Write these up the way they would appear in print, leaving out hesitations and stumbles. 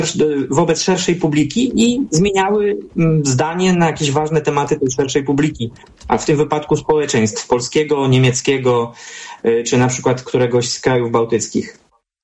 wobec szerszej publiki i zmieniały zdanie na jakieś ważne tematy tej szerszej publiki, a w tym wypadku społeczeństw polskiego, niemieckiego, czy na przykład któregoś z krajów bałtyckich.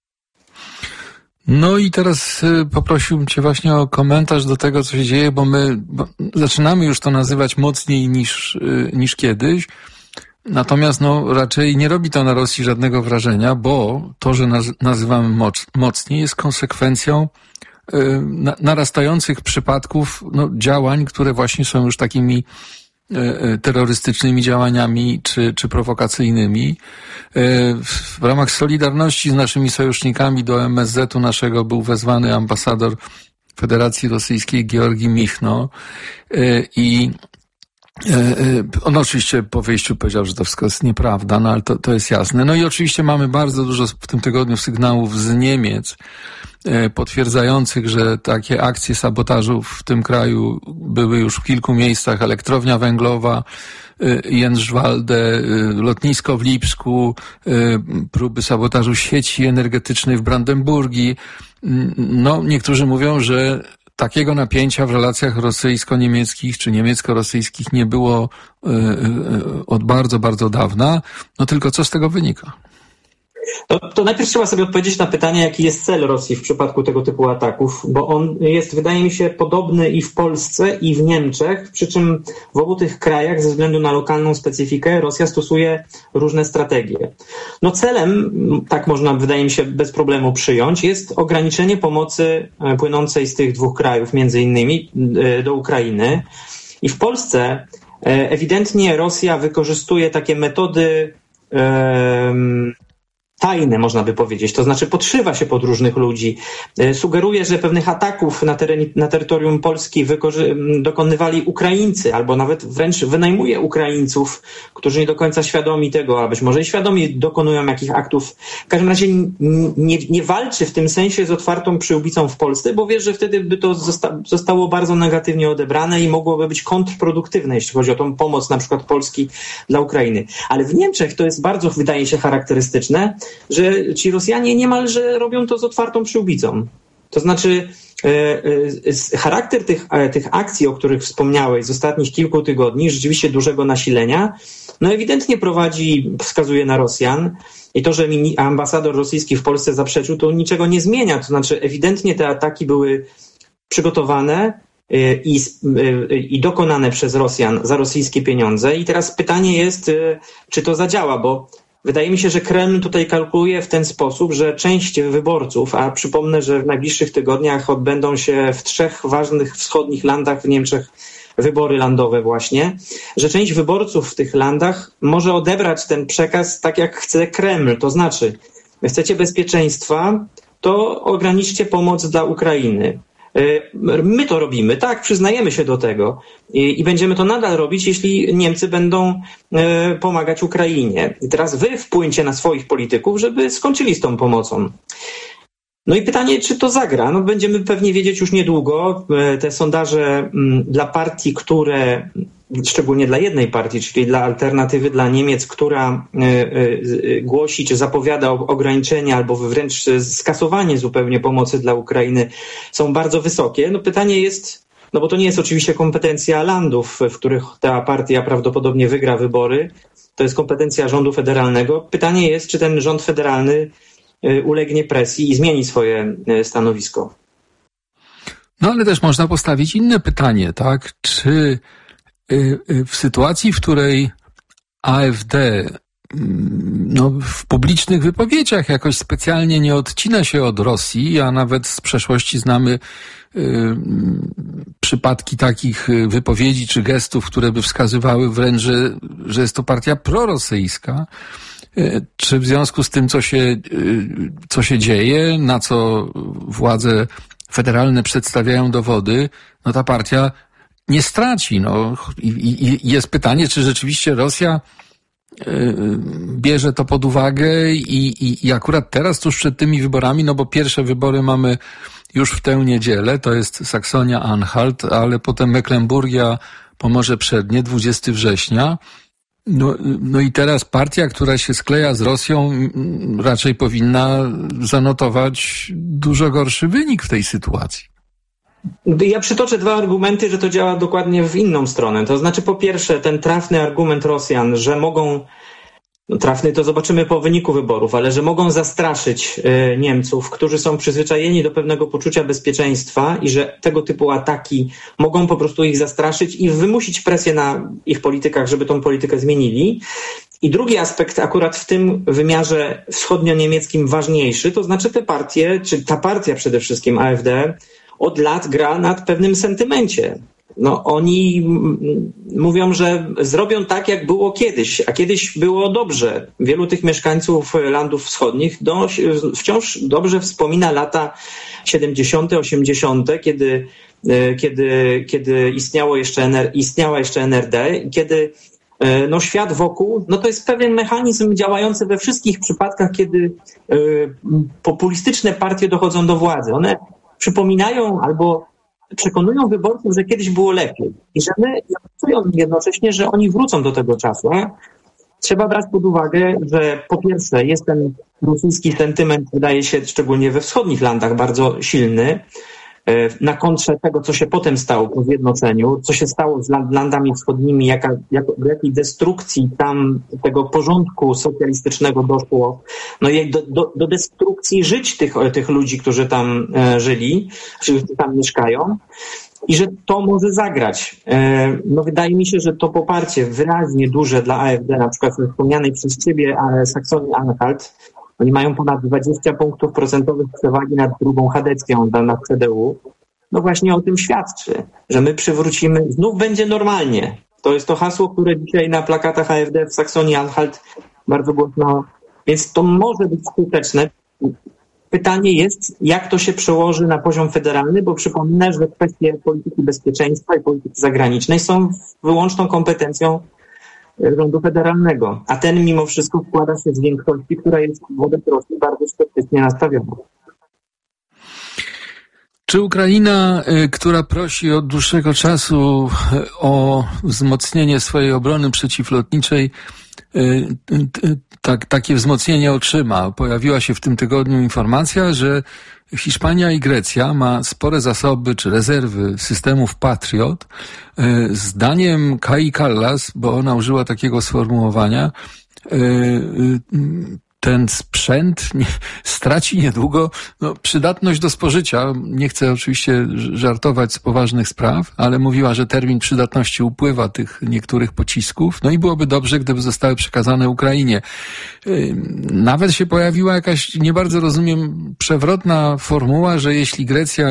No i teraz poprosiłbym Cię właśnie o komentarz do tego, co się dzieje, bo my zaczynamy już to nazywać mocniej niż kiedyś. Natomiast raczej nie robi to na Rosji żadnego wrażenia, bo to, że nazywamy mocniej, jest konsekwencją narastających przypadków działań, które właśnie są już takimi terrorystycznymi działaniami czy prowokacyjnymi. W ramach solidarności z naszymi sojusznikami do MSZ-u naszego był wezwany ambasador Federacji Rosyjskiej Georgi Michno i on oczywiście po wyjściu powiedział, że to wszystko jest nieprawda, ale to jest jasne. No i oczywiście mamy bardzo dużo w tym tygodniu sygnałów z Niemiec potwierdzających, że takie akcje sabotażu w tym kraju były już w kilku miejscach. Elektrownia węglowa, Jędrzwalde, lotnisko w Lipsku, próby sabotażu sieci energetycznej w Brandenburgii. Niektórzy mówią, że takiego napięcia w relacjach rosyjsko-niemieckich czy niemiecko-rosyjskich nie było od bardzo, bardzo dawna. Tylko co z tego wynika? To najpierw trzeba sobie odpowiedzieć na pytanie, jaki jest cel Rosji w przypadku tego typu ataków, bo on jest, wydaje mi się, podobny i w Polsce, i w Niemczech, przy czym w obu tych krajach, ze względu na lokalną specyfikę, Rosja stosuje różne strategie. Celem, tak można, wydaje mi się, bez problemu przyjąć, jest ograniczenie pomocy płynącej z tych dwóch krajów, między innymi do Ukrainy. I w Polsce ewidentnie Rosja wykorzystuje takie metody tajne, można by powiedzieć, to znaczy podszywa się pod różnych ludzi, sugeruje, że pewnych ataków na terytorium Polski dokonywali Ukraińcy, albo nawet wręcz wynajmuje Ukraińców, którzy nie do końca świadomi tego, a być może i świadomi dokonują jakichś aktów. W każdym razie nie walczy w tym sensie z otwartą przyłbicą w Polsce, bo wie, że wtedy by to zostało bardzo negatywnie odebrane i mogłoby być kontrproduktywne, jeśli chodzi o tą pomoc na przykład Polski dla Ukrainy. Ale w Niemczech to jest bardzo, wydaje się, charakterystyczne, że ci Rosjanie niemalże robią to z otwartą przyłbicą. To znaczy charakter tych akcji, o których wspomniałeś z ostatnich kilku tygodni, rzeczywiście dużego nasilenia, ewidentnie wskazuje na Rosjan i to, że ambasador rosyjski w Polsce zaprzeczył, to niczego nie zmienia. To znaczy ewidentnie te ataki były przygotowane i dokonane przez Rosjan za rosyjskie pieniądze. I teraz pytanie jest, czy to zadziała, bo wydaje mi się, że Kreml tutaj kalkuluje w ten sposób, że część wyborców, a przypomnę, że w najbliższych tygodniach odbędą się w 3 ważnych wschodnich landach w Niemczech wybory landowe właśnie, że część wyborców w tych landach może odebrać ten przekaz tak, jak chce Kreml. To znaczy, chcecie bezpieczeństwa, to ograniczcie pomoc dla Ukrainy. My to robimy, tak, przyznajemy się do tego i będziemy to nadal robić, jeśli Niemcy będą pomagać Ukrainie. I teraz wy wpłyńcie na swoich polityków, żeby skończyli z tą pomocą. I pytanie, czy to zagra? Będziemy pewnie wiedzieć już niedługo. Te sondaże dla partii, które, szczególnie dla jednej partii, czyli dla Alternatywy dla Niemiec, która głosi czy zapowiada ograniczenie albo wręcz skasowanie zupełnie pomocy dla Ukrainy, są bardzo wysokie. Pytanie jest, bo to nie jest oczywiście kompetencja landów, w których ta partia prawdopodobnie wygra wybory. To jest kompetencja rządu federalnego. Pytanie jest, czy ten rząd federalny ulegnie presji i zmieni swoje stanowisko. Ale też można postawić inne pytanie, tak? Czy w sytuacji, w której AfD w publicznych wypowiedziach jakoś specjalnie nie odcina się od Rosji, a nawet z przeszłości znamy przypadki takich wypowiedzi czy gestów, które by wskazywały wręcz, że jest to partia prorosyjska. Czy w związku z tym, co się dzieje, na co władze federalne przedstawiają dowody, ta partia nie straci. I jest pytanie, czy rzeczywiście Rosja bierze to pod uwagę i akurat teraz, tuż przed tymi wyborami, bo pierwsze wybory mamy już w tę niedzielę, to jest Saksonia-Anhalt, ale potem Mecklenburgia, Pomorze Przednie, 20 września. No i teraz partia, która się skleja z Rosją, raczej powinna zanotować dużo gorszy wynik w tej sytuacji. Ja przytoczę dwa argumenty, że to działa dokładnie w inną stronę. To znaczy, po pierwsze, ten trafny argument Rosjan, że mogą, trafny to zobaczymy po wyniku wyborów, ale że mogą zastraszyć Niemców, którzy są przyzwyczajeni do pewnego poczucia bezpieczeństwa i że tego typu ataki mogą po prostu ich zastraszyć i wymusić presję na ich politykach, żeby tą politykę zmienili. I drugi aspekt akurat w tym wymiarze wschodnio-niemieckim ważniejszy, to znaczy te partie, czy ta partia przede wszystkim AfD, od lat gra nad pewnym sentymencie. No, oni mówią, że zrobią tak, jak było kiedyś, a kiedyś było dobrze. Wielu tych mieszkańców landów wschodnich wciąż dobrze wspomina lata 70., 80., kiedy istniała jeszcze NRD i kiedy świat wokół, to jest pewien mechanizm działający we wszystkich przypadkach, kiedy populistyczne partie dochodzą do władzy. One przypominają albo przekonują wyborców, że kiedyś było lepiej i że my obiecują jednocześnie, że oni wrócą do tego czasu. Trzeba brać pod uwagę, że po pierwsze jest ten rosyjski sentyment, wydaje się, szczególnie we wschodnich landach, bardzo silny, na kontrze tego, co się potem stało po zjednoczeniu, co się stało z landami wschodnimi, jakiej destrukcji tam tego porządku socjalistycznego doszło, do destrukcji żyć tych ludzi, którzy tam żyli, którzy tam mieszkają i że to może zagrać. Wydaje mi się, że to poparcie wyraźnie duże dla AfD, na przykład wspomnianej przez ciebie Saksonii-Anhalt, oni mają ponad 20 punktów procentowych przewagi nad drugą chadecją, nad CDU. Właśnie o tym świadczy, że my przywrócimy, znów będzie normalnie. To jest to hasło, które dzisiaj na plakatach AfD w Saksonii-Anhalt bardzo głośno, więc to może być skuteczne. Pytanie jest, jak to się przełoży na poziom federalny, bo przypominam, że kwestie polityki bezpieczeństwa i polityki zagranicznej są wyłączną kompetencją rządu federalnego, a ten mimo wszystko wkłada się z większości, która jest wobec Rosji bardzo sceptycznie nastawiona. Czy Ukraina, która prosi od dłuższego czasu o wzmocnienie swojej obrony przeciwlotniczej, takie wzmocnienie otrzyma? Pojawiła się w tym tygodniu informacja, że Hiszpania i Grecja ma spore zasoby czy rezerwy systemów Patriot. Zdaniem Kai Kallas, bo ona użyła takiego sformułowania, ten sprzęt straci niedługo przydatność do spożycia. Nie chcę oczywiście żartować z poważnych spraw, ale mówiła, że termin przydatności upływa tych niektórych pocisków. I byłoby dobrze, gdyby zostały przekazane Ukrainie. Nawet się pojawiła jakaś, nie bardzo rozumiem, przewrotna formuła, że jeśli Grecja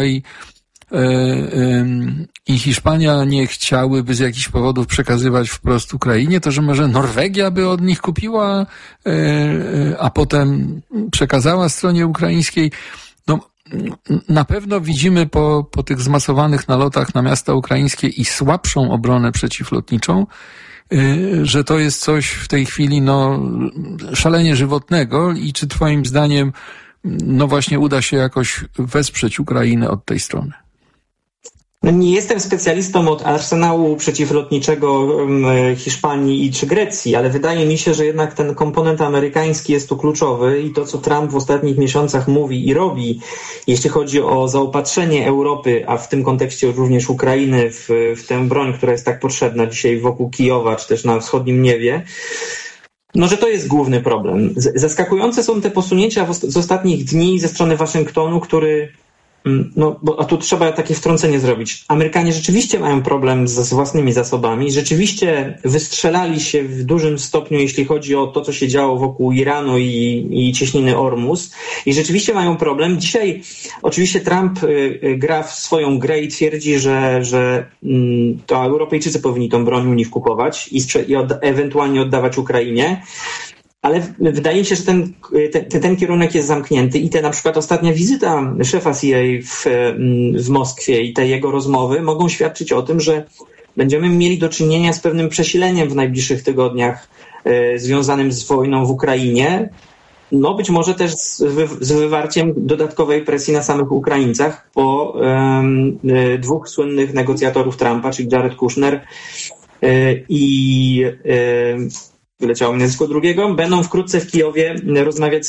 i Hiszpania nie chciałyby z jakichś powodów przekazywać wprost Ukrainie, to że może Norwegia by od nich kupiła, a potem przekazała stronie ukraińskiej. Na pewno widzimy po tych zmasowanych nalotach na miasta ukraińskie i słabszą obronę przeciwlotniczą, że to jest coś w tej chwili szalenie żywotnego i czy twoim zdaniem właśnie uda się jakoś wesprzeć Ukrainę od tej strony? Nie jestem specjalistą od arsenału przeciwlotniczego Hiszpanii czy Grecji, ale wydaje mi się, że jednak ten komponent amerykański jest tu kluczowy i to, co Trump w ostatnich miesiącach mówi i robi, jeśli chodzi o zaopatrzenie Europy, a w tym kontekście również Ukrainy w tę broń, która jest tak potrzebna dzisiaj wokół Kijowa, czy też na wschodnim niebie, że to jest główny problem. Zaskakujące są te posunięcia z ostatnich dni ze strony Waszyngtonu, a tu trzeba takie wtrącenie zrobić. Amerykanie rzeczywiście mają problem z własnymi zasobami, rzeczywiście wystrzelali się w dużym stopniu, jeśli chodzi o to, co się działo wokół Iranu i cieśniny Ormus i rzeczywiście mają problem. Dzisiaj oczywiście Trump gra w swoją grę i twierdzi, że to Europejczycy powinni tą broń u nich kupować i ewentualnie oddawać Ukrainie. Ale wydaje się, że ten kierunek jest zamknięty i na przykład ostatnia wizyta szefa CIA w Moskwie i te jego rozmowy mogą świadczyć o tym, że będziemy mieli do czynienia z pewnym przesileniem w najbliższych tygodniach związanym z wojną w Ukrainie. Być może też z wywarciem dodatkowej presji na samych Ukraińcach, bo dwóch słynnych negocjatorów Trumpa, czyli Jared Kushner i wyleciało mi nazwisko drugiego, będą wkrótce w Kijowie rozmawiać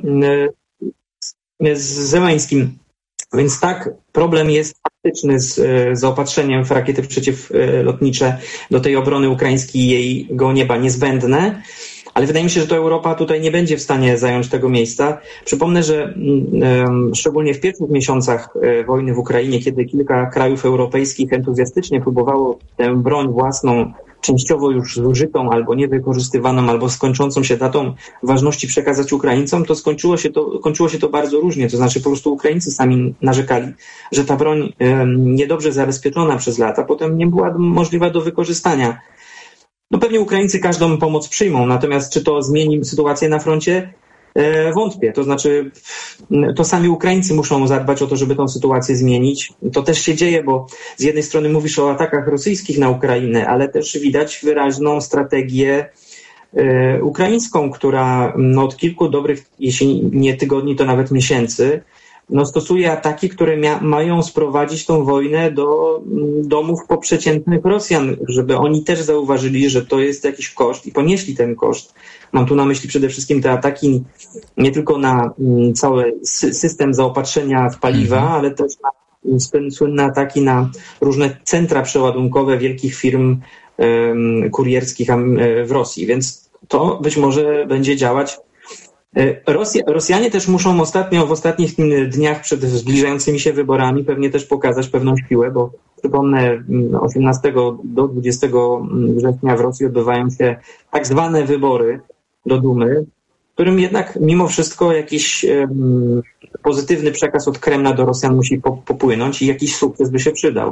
z Zełeńskim. Więc tak, problem jest faktyczny z zaopatrzeniem w rakiety przeciwlotnicze do tej obrony ukraińskiej i jego nieba niezbędne, ale wydaje mi się, że to Europa tutaj nie będzie w stanie zająć tego miejsca. Przypomnę, że szczególnie w pierwszych miesiącach wojny w Ukrainie, kiedy kilka krajów europejskich entuzjastycznie próbowało tę broń własną, częściowo już zużytą, albo niewykorzystywaną, albo skończącą się datą ważności przekazać Ukraińcom, to kończyło się to bardzo różnie. To znaczy po prostu Ukraińcy sami narzekali, że ta broń niedobrze zabezpieczona przez lata potem nie była możliwa do wykorzystania. No pewnie Ukraińcy każdą pomoc przyjmą, natomiast czy to zmieni sytuację na froncie? Wątpię. To znaczy to sami Ukraińcy muszą zadbać o to, żeby tę sytuację zmienić. To też się dzieje, bo z jednej strony mówisz o atakach rosyjskich na Ukrainę, ale też widać wyraźną strategię ukraińską, która od kilku dobrych, jeśli nie tygodni, to nawet miesięcy, stosuje ataki, które mają sprowadzić tą wojnę do domów poprzeciętnych Rosjan, żeby oni też zauważyli, że to jest jakiś koszt i ponieśli ten koszt. Mam tu na myśli przede wszystkim te ataki nie tylko na cały system zaopatrzenia w paliwa, ale też na słynne ataki na różne centra przeładunkowe wielkich firm kurierskich w Rosji. Więc to być może będzie działać. Rosjanie też muszą w ostatnich dniach przed zbliżającymi się wyborami pewnie też pokazać pewną siłę, bo przypomnę, 18 do 20 września w Rosji odbywają się tak zwane wybory do Dumy, w którym jednak mimo wszystko jakiś pozytywny przekaz od Kremla do Rosjan musi popłynąć i jakiś sukces by się przydał.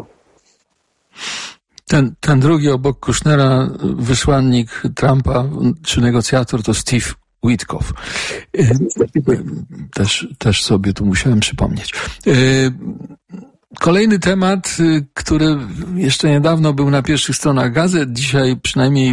Ten drugi obok Kushnera wysłannik Trumpa, czy negocjator, to Steve Witkoff. Też sobie tu musiałem przypomnieć. Kolejny temat, który jeszcze niedawno był na pierwszych stronach gazet, dzisiaj przynajmniej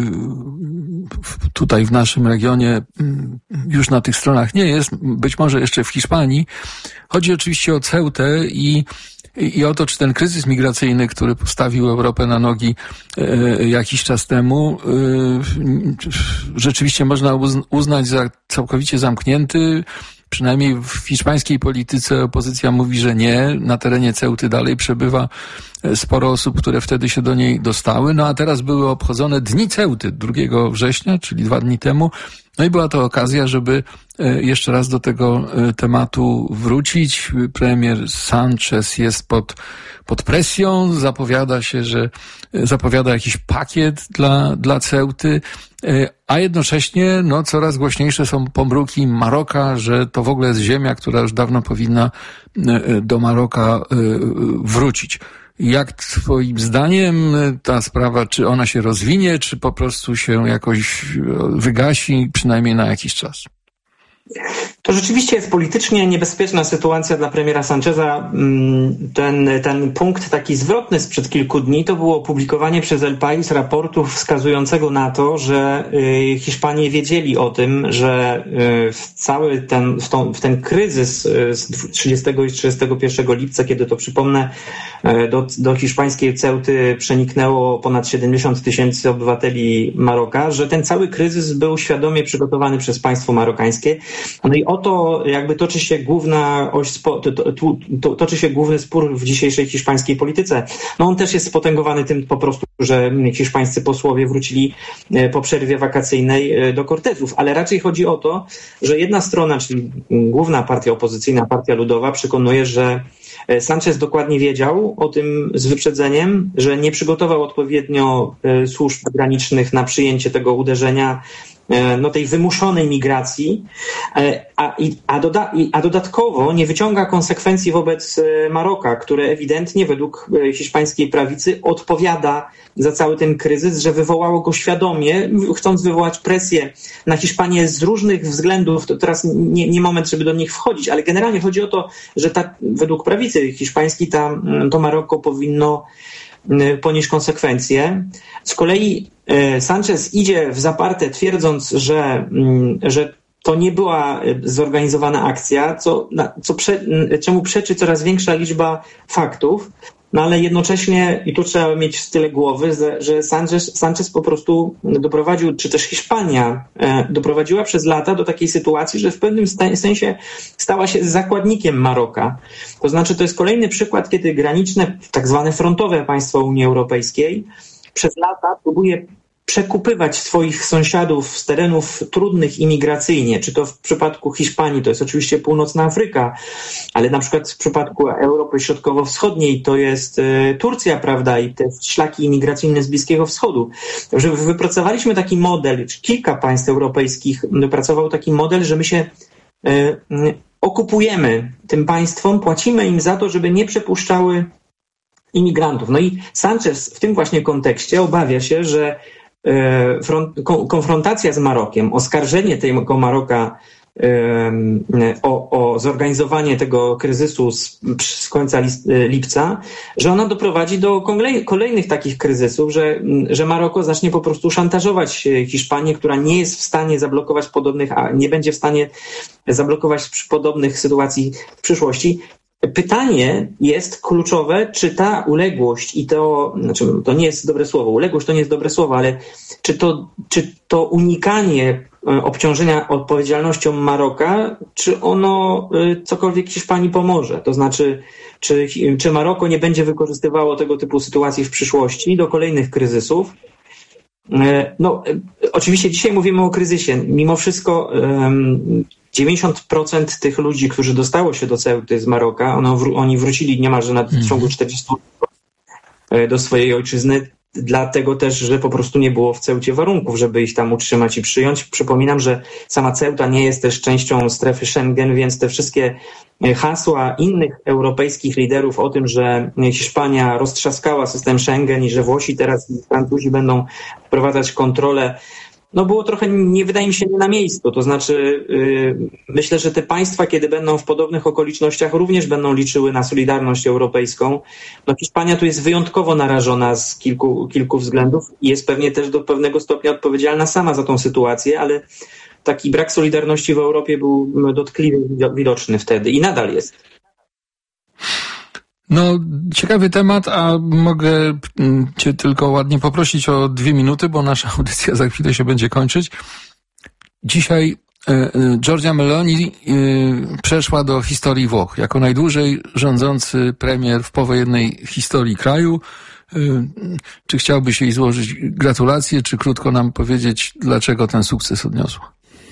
tutaj w naszym regionie już na tych stronach nie jest, być może jeszcze w Hiszpanii. Chodzi oczywiście o Ceutę i o to, czy ten kryzys migracyjny, który postawił Europę na nogi jakiś czas temu, rzeczywiście można uznać za całkowicie zamknięty. Przynajmniej w hiszpańskiej polityce opozycja mówi, że nie. Na terenie Ceuty dalej przebywa sporo osób, które wtedy się do niej dostały. No a teraz były obchodzone Dni Ceuty 2 września, czyli 2 dni temu. No i była to okazja, żeby jeszcze raz do tego tematu wrócić. Premier Sanchez jest pod presją, zapowiada jakiś pakiet dla Ceuty, a jednocześnie coraz głośniejsze są pomruki Maroka, że to w ogóle jest ziemia, która już dawno powinna do Maroka wrócić. Jak twoim zdaniem ta sprawa, czy ona się rozwinie, czy po prostu się jakoś wygasi, przynajmniej na jakiś czas? To rzeczywiście jest politycznie niebezpieczna sytuacja dla premiera Sancheza. Ten punkt taki zwrotny sprzed kilku dni to było opublikowanie przez El País raportu wskazującego na to, że Hiszpanie wiedzieli o tym, że w ten kryzys z 30 i 31 lipca, kiedy to przypomnę, do hiszpańskiej Ceuty przeniknęło ponad 70 000 obywateli Maroka, że ten cały kryzys był świadomie przygotowany przez państwo marokańskie. No i oto jakby toczy się główny spór w dzisiejszej hiszpańskiej polityce. No on też jest spotęgowany tym po prostu, że hiszpańscy posłowie wrócili po przerwie wakacyjnej do kortezów, ale raczej chodzi o to, że jedna strona, czyli główna partia opozycyjna, Partia Ludowa, przekonuje, że Sanchez dokładnie wiedział o tym z wyprzedzeniem, że nie przygotował odpowiednio służb granicznych na przyjęcie tego uderzenia, tej wymuszonej migracji, a dodatkowo nie wyciąga konsekwencji wobec Maroka, które ewidentnie według hiszpańskiej prawicy odpowiada za cały ten kryzys, że wywołało go świadomie, chcąc wywołać presję na Hiszpanię z różnych względów. To teraz nie moment, żeby do nich wchodzić, ale generalnie chodzi o to, że według prawicy hiszpańskiej to Maroko powinno ponieść konsekwencje. Z kolei Sanchez idzie w zaparte, twierdząc, że to nie była zorganizowana akcja, czemu przeczy coraz większa liczba faktów, no ale jednocześnie, i tu trzeba mieć w tyle głowy, że Sanchez po prostu doprowadził, czy też Hiszpania doprowadziła przez lata do takiej sytuacji, że w pewnym sensie stała się zakładnikiem Maroka. To znaczy, to jest kolejny przykład, kiedy graniczne, tak zwane frontowe państwa Unii Europejskiej przez lata próbuje przekupywać swoich sąsiadów z terenów trudnych imigracyjnie, czy to w przypadku Hiszpanii to jest oczywiście północna Afryka, ale na przykład w przypadku Europy Środkowo-Wschodniej to jest Turcja, prawda, i te szlaki imigracyjne z Bliskiego Wschodu. Że wypracowaliśmy taki model, czy kilka państw europejskich wypracowało taki model, że my się okupujemy tym państwom, płacimy im za to, żeby nie przepuszczały imigrantów. No i Sanchez w tym właśnie kontekście obawia się, że konfrontacja z Marokiem, oskarżenie tego Maroka o zorganizowanie tego kryzysu z końca lipca, że ona doprowadzi do kolejnych takich kryzysów, że Maroko zacznie po prostu szantażować Hiszpanię, która nie jest w stanie zablokować nie będzie w stanie zablokować podobnych sytuacji w przyszłości. Pytanie jest kluczowe, czy ta uległość i to nie jest dobre słowo, uległość to nie jest dobre słowo, ale czy to unikanie obciążenia odpowiedzialnością Maroka, czy ono cokolwiek Hiszpanii pomoże? To znaczy, czy Maroko nie będzie wykorzystywało tego typu sytuacji w przyszłości do kolejnych kryzysów? No, oczywiście dzisiaj mówimy o kryzysie. Mimo wszystko 90% tych ludzi, którzy dostało się do Ceuty z Maroka, oni wrócili niemalże w ciągu 40 lat do swojej ojczyzny, dlatego też, że po prostu nie było w Ceucie warunków, żeby ich tam utrzymać i przyjąć. Przypominam, że sama Ceuta nie jest też częścią strefy Schengen, więc te wszystkie hasła innych europejskich liderów o tym, że Hiszpania roztrzaskała system Schengen i że Włosi teraz i Francuzi będą wprowadzać kontrolę, no było trochę, wydaje mi się, nie na miejscu. To znaczy myślę, że te państwa, kiedy będą w podobnych okolicznościach, również będą liczyły na solidarność europejską. No Hiszpania tu jest wyjątkowo narażona z kilku względów i jest pewnie też do pewnego stopnia odpowiedzialna sama za tą sytuację, ale taki brak solidarności w Europie był dotkliwie widoczny wtedy i nadal jest. No, ciekawy temat, a mogę Cię tylko ładnie poprosić o 2 minuty, bo nasza audycja za chwilę się będzie kończyć. Dzisiaj Giorgia Meloni przeszła do historii Włoch jako najdłużej rządzący premier w powojennej historii kraju. Czy chciałbyś jej złożyć gratulacje, czy krótko nam powiedzieć, dlaczego ten sukces odniosła?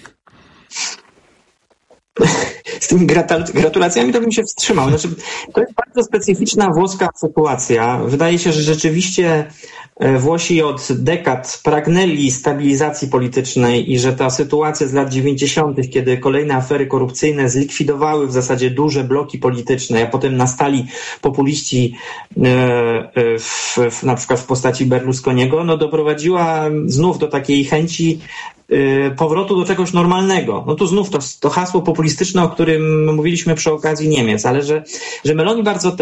Z tymi gratulacjami to bym się wstrzymał. Znaczy, to jest bardzo specyficzna włoska sytuacja. Wydaje się, że rzeczywiście Włosi od dekad pragnęli stabilizacji politycznej i że ta sytuacja z lat 90., kiedy kolejne afery korupcyjne zlikwidowały w zasadzie duże bloki polityczne, a potem nastali populiści na przykład w postaci Berlusconiego, no doprowadziła znów do takiej chęci powrotu do czegoś normalnego. No tu znów to hasło populistyczne, o którym mówiliśmy przy okazji Niemiec, ale że Meloni bardzo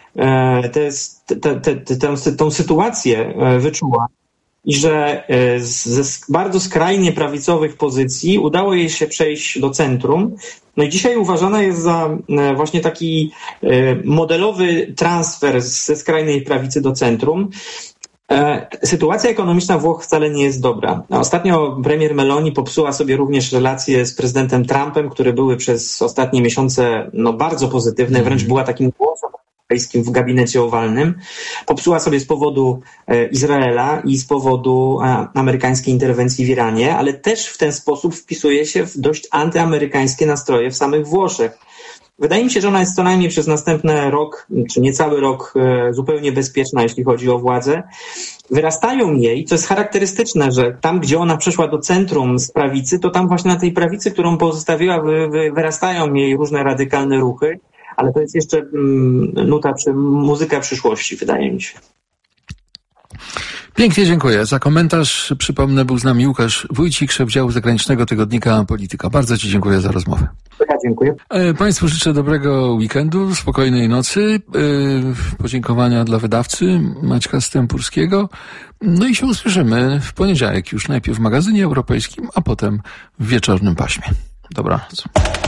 tą sytuację wyczuła i że ze bardzo skrajnie prawicowych pozycji udało jej się przejść do centrum. No i dzisiaj uważana jest za właśnie taki modelowy transfer ze skrajnej prawicy do centrum. Sytuacja ekonomiczna Włoch wcale nie jest dobra. Ostatnio premier Meloni popsuła sobie również relacje z prezydentem Trumpem, które były przez ostatnie miesiące bardzo pozytywne, wręcz była takim głosem europejskim w gabinecie owalnym. Popsuła sobie z powodu Izraela i z powodu amerykańskiej interwencji w Iranie, ale też w ten sposób wpisuje się w dość antyamerykańskie nastroje w samych Włoszech. Wydaje mi się, że ona jest co najmniej przez następny rok, czy niecały rok zupełnie bezpieczna, jeśli chodzi o władzę. Wyrastają jej, co jest charakterystyczne, że tam, gdzie ona przeszła do centrum z prawicy, to tam właśnie na tej prawicy, którą pozostawiła, wyrastają jej różne radykalne ruchy, ale to jest jeszcze muzyka przyszłości, wydaje mi się. Pięknie dziękuję. Za komentarz, przypomnę, był z nami Łukasz Wójcik, szef działu zagranicznego tygodnika Polityka. Bardzo Ci dziękuję za rozmowę. Ja dziękuję. Państwu życzę dobrego weekendu, spokojnej nocy, podziękowania dla wydawcy Maćka Stępurskiego. No i się usłyszymy w poniedziałek już najpierw w magazynie europejskim, a potem w wieczornym paśmie. Dobranoc.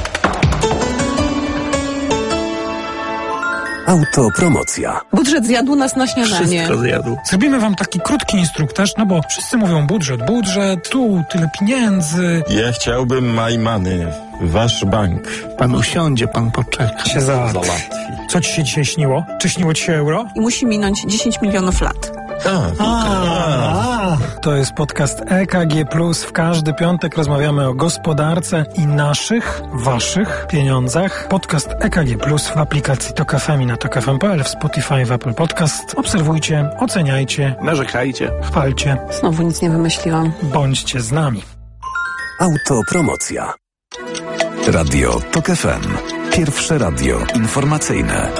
Autopromocja. Budżet zjadł nas na śniadanie. Wszystko zjadł. Zrobimy wam taki krótki instruktaż, no bo wszyscy mówią budżet, tu tyle pieniędzy. Ja chciałbym my money, wasz bank. Pan usiądzie, pan poczeka. Się załatwi. Co ci się dzisiaj śniło? Czy śniło ci się euro? I musi minąć 10 milionów lat. To jest podcast EKG+. W każdy piątek rozmawiamy o gospodarce i naszych, waszych pieniądzach. Podcast EKG+, w aplikacji Tok FM i na tokfm.pl, w Spotify, w Apple Podcast. Obserwujcie, oceniajcie, Narzekajcie. chwalcie, Znowu nic nie wymyśliłam. bądźcie z nami. Autopromocja. Radio Tok FM. Pierwsze radio informacyjne.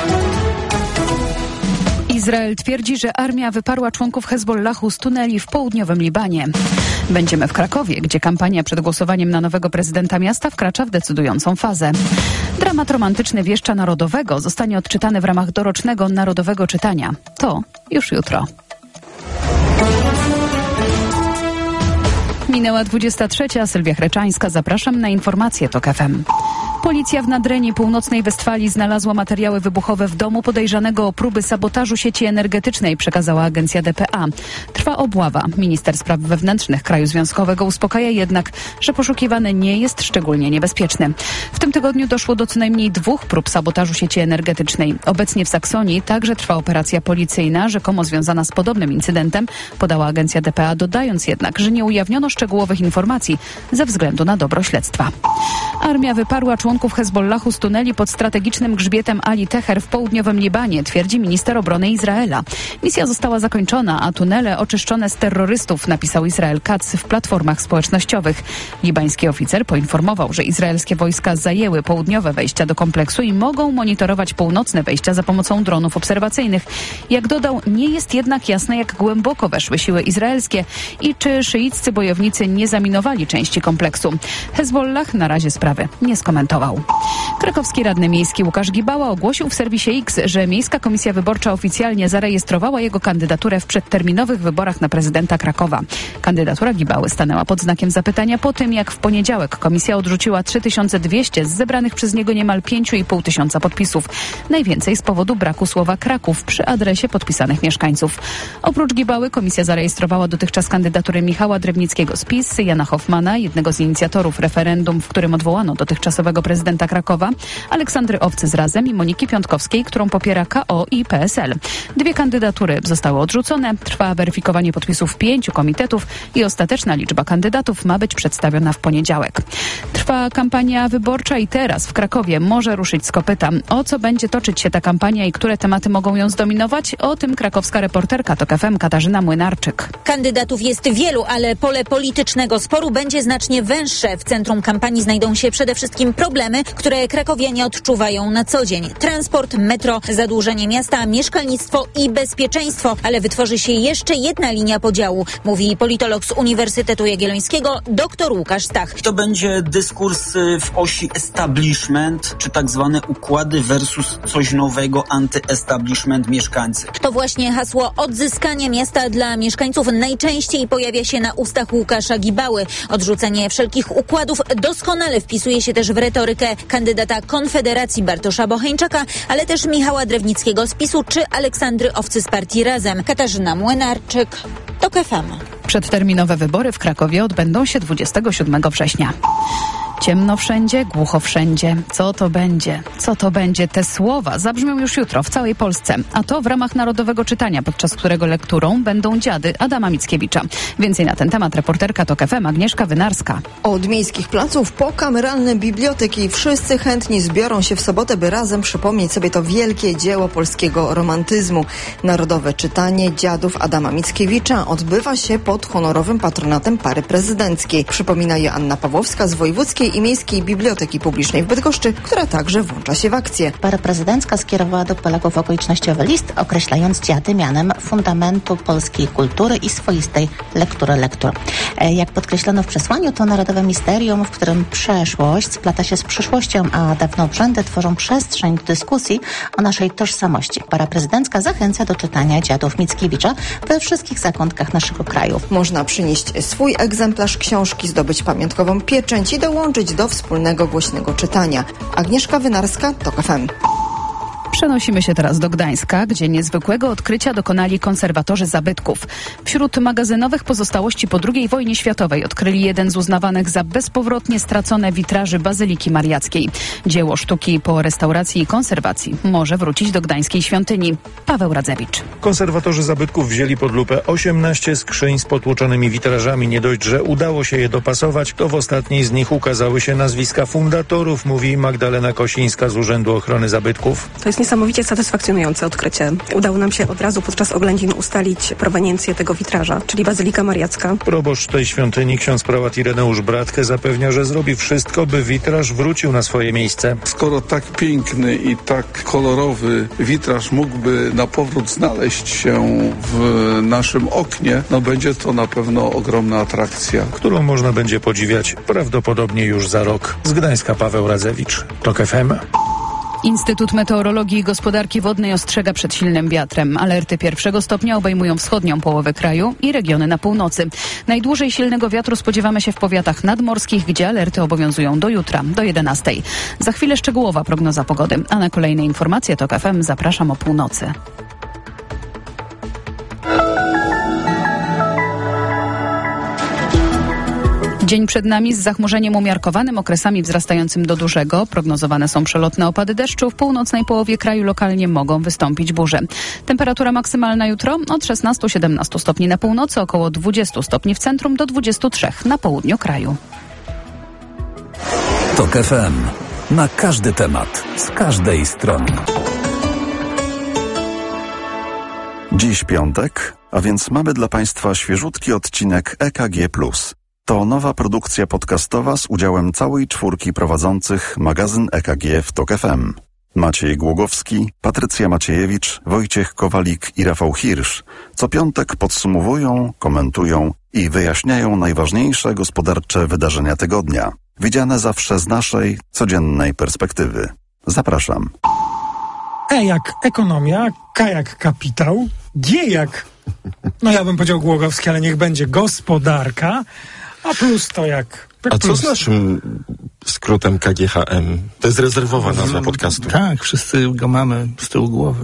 Izrael twierdzi, że armia wyparła członków Hezbollahu z tuneli w południowym Libanie. Będziemy w Krakowie, gdzie kampania przed głosowaniem na nowego prezydenta miasta wkracza w decydującą fazę. Dramat romantyczny Wieszcza Narodowego zostanie odczytany w ramach dorocznego Narodowego Czytania. To już jutro. Minęła 23. Sylwia Chreczańska. Zapraszam na informacje TOK FM. Policja w Nadrenii, północnej Westfalii, znalazła materiały wybuchowe w domu podejrzanego o próby sabotażu sieci energetycznej, przekazała agencja dpa. Trwa obława. Minister spraw wewnętrznych kraju związkowego uspokaja jednak, że poszukiwany nie jest szczególnie niebezpieczny. W tym tygodniu doszło do co najmniej 2 prób sabotażu sieci energetycznej. Obecnie w Saksonii także trwa operacja policyjna, rzekomo związana z podobnym incydentem, podała agencja dpa, dodając jednak, że nie ujawniono szczegółowych informacji ze względu na dobro śledztwa. Armia wyparła członków Hezbollahu z tuneli pod strategicznym grzbietem Ali Teher w południowym Libanie, twierdzi minister obrony Izraela. Misja została zakończona, a tunele oczyszczone z terrorystów, napisał Israel Katz w platformach społecznościowych. Libański oficer poinformował, że izraelskie wojska zajęły południowe wejścia do kompleksu i mogą monitorować północne wejścia za pomocą dronów obserwacyjnych. Jak dodał, nie jest jednak jasne, jak głęboko weszły siły izraelskie i czy szyiccy bojownicy nie zaminowali części kompleksu. Hezbollah na razie sprawy nie skomentował. Krakowski radny miejski Łukasz Gibała ogłosił w serwisie X, że Miejska Komisja Wyborcza oficjalnie zarejestrowała jego kandydaturę w przedterminowych wyborach na prezydenta Krakowa. Kandydatura Gibały stanęła pod znakiem zapytania po tym, jak w poniedziałek komisja odrzuciła 3200 z zebranych przez niego niemal 5,5 tysiąca podpisów. Najwięcej z powodu braku słowa Kraków przy adresie podpisanych mieszkańców. Oprócz Gibały komisja zarejestrowała dotychczas kandydatury Michała Drewnickiego z PiS, Jana Hoffmana, jednego z inicjatorów referendum, w którym odwołano dotychczasowego prezydenta Krakowa, Aleksandry Owcy z Razem i Moniki Piątkowskiej, którą popiera KO i PSL. 2 kandydatury zostały odrzucone, trwa weryfikowanie podpisów 5 komitetów i ostateczna liczba kandydatów ma być przedstawiona w poniedziałek. Trwa kampania wyborcza i teraz w Krakowie może ruszyć z kopyta. O co będzie toczyć się ta kampania i które tematy mogą ją zdominować? O tym krakowska reporterka TOK FM Katarzyna Młynarczyk. Kandydatów jest wielu, ale pole politycznego sporu będzie znacznie węższe. W centrum kampanii znajdą się przede wszystkim problemy, które krakowianie odczuwają na co dzień. Transport, metro, zadłużenie miasta, mieszkalnictwo i bezpieczeństwo. Ale wytworzy się jeszcze jedna linia podziału, mówi politolog z Uniwersytetu Jagiellońskiego dr Łukasz Stach. To będzie dyskurs w osi establishment, czy tak zwane układy versus coś nowego, anty-establishment, mieszkańcy. To właśnie hasło odzyskanie miasta dla mieszkańców najczęściej pojawia się na ustach Łukasza Gibały. Odrzucenie wszelkich układów doskonale wpisuje się też w retorykę kandydata Konfederacji Bartosza Bocheńczaka, ale też Michała Drewnickiego z PiS-u czy Aleksandry Owcy z partii Razem. Katarzyna Młynarczyk, TOK FM. Przedterminowe wybory w Krakowie odbędą się 27 września. Ciemno wszędzie, głucho wszędzie. Co to będzie? Co to będzie? Te słowa zabrzmią już jutro w całej Polsce. A to w ramach Narodowego Czytania, podczas którego lekturą będą Dziady Adama Mickiewicza. Więcej na ten temat reporterka TOK FM Agnieszka Wynarska. Od miejskich placów po kameralne biblioteki wszyscy chętni zbiorą się w sobotę, by razem przypomnieć sobie to wielkie dzieło polskiego romantyzmu. Narodowe Czytanie Dziadów Adama Mickiewicza odbywa się pod honorowym patronatem pary prezydenckiej. Przypomina Joanna Pawłowska z Wojewódzkiej i Miejskiej Biblioteki Publicznej w Bydgoszczy, która także włącza się w akcję. Para prezydencka skierowała do Polaków okolicznościowy list, określając dziady mianem fundamentu polskiej kultury i swoistej lektury lektur. Jak podkreślono w przesłaniu, to narodowe misterium, w którym przeszłość splata się z przyszłością, a dawne obrzędy tworzą przestrzeń do dyskusji o naszej tożsamości. Para prezydencka zachęca do czytania Dziadów Mickiewicza we wszystkich zakątkach naszego kraju. Można przynieść swój egzemplarz książki, zdobyć pamiątkową pieczęć i dołączyć dołączyć do wspólnego głośnego czytania. Agnieszka Wynarska, TOK FM. Przenosimy się teraz do Gdańska, gdzie niezwykłego odkrycia dokonali konserwatorzy zabytków. Wśród magazynowych pozostałości po II wojnie światowej odkryli jeden z uznawanych za bezpowrotnie stracone witraży Bazyliki Mariackiej. Dzieło sztuki po restauracji i konserwacji może wrócić do gdańskiej świątyni. Paweł Radzewicz. Konserwatorzy zabytków wzięli pod lupę 18 skrzyń z potłuczonymi witrażami. Nie dość, że udało się je dopasować, to w ostatniej z nich ukazały się nazwiska fundatorów, mówi Magdalena Kosińska z Urzędu Ochrony Zabytków. To jest niesamowicie satysfakcjonujące odkrycie. Udało nam się od razu podczas oględzin ustalić proweniencję tego witraża, czyli Bazylika Mariacka. Proboszcz tej świątyni, ksiądz prałat Ireneusz Bratkę, zapewnia, że zrobi wszystko, by witraż wrócił na swoje miejsce. Skoro tak piękny i tak kolorowy witraż mógłby na powrót znaleźć się w naszym oknie, będzie to na pewno ogromna atrakcja, którą można będzie podziwiać prawdopodobnie już za rok. Z Gdańska Paweł Radzewicz, TOK FM. Instytut Meteorologii i Gospodarki Wodnej ostrzega przed silnym wiatrem. Alerty 1. stopnia obejmują wschodnią połowę kraju i regiony na północy. Najdłużej silnego wiatru spodziewamy się w powiatach nadmorskich, gdzie alerty obowiązują do jutra, do 11. Za chwilę szczegółowa prognoza pogody, a na kolejne informacje TOK FM zapraszam o północy. Dzień przed nami z zachmurzeniem umiarkowanym, okresami wzrastającym do dużego. Prognozowane są przelotne opady deszczu. W północnej połowie kraju lokalnie mogą wystąpić burze. Temperatura maksymalna jutro od 16-17 stopni na północy, około 20 stopni w centrum do 23 na południu kraju. TOK FM. Na każdy temat, z każdej strony. Dziś piątek, a więc mamy dla Państwa świeżutki odcinek EKG+. To nowa produkcja podcastowa z udziałem całej czwórki prowadzących magazyn EKG w TOK FM. Maciej Głogowski, Patrycja Maciejewicz, Wojciech Kowalik i Rafał Hirsch co piątek podsumowują, komentują i wyjaśniają najważniejsze gospodarcze wydarzenia tygodnia, widziane zawsze z naszej, codziennej perspektywy. Zapraszam. E jak ekonomia, K jak kapitał, G jak, ja bym powiedział Głogowski, ale niech będzie gospodarka, a plus to jak... A co z naszym skrótem KGHM? To jest rezerwowa nazwa podcastu. Tak, wszyscy go mamy z tyłu głowy.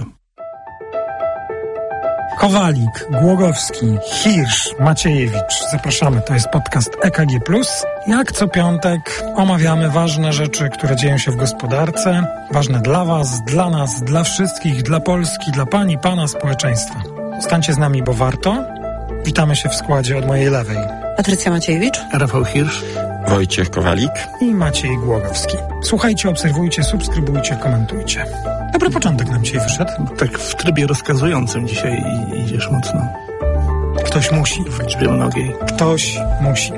Kowalik, Głogowski, Hirsch, Maciejewicz. Zapraszamy, to jest podcast EKG+. Jak co piątek omawiamy ważne rzeczy, które dzieją się w gospodarce. Ważne dla Was, dla nas, dla wszystkich, dla Polski, dla Pani, Pana, społeczeństwa. Zostańcie z nami, bo warto. Witamy się w składzie od mojej lewej. Patrycja Maciejewicz, Rafał Hirsch, Wojciech Kowalik i Maciej Głogowski. Słuchajcie, obserwujcie, subskrybujcie, komentujcie. Dobry początek nam dzisiaj wyszedł. Tak w trybie rozkazującym dzisiaj idziesz mocno. Ktoś musi. W liczbie mnogiej. Ktoś musi.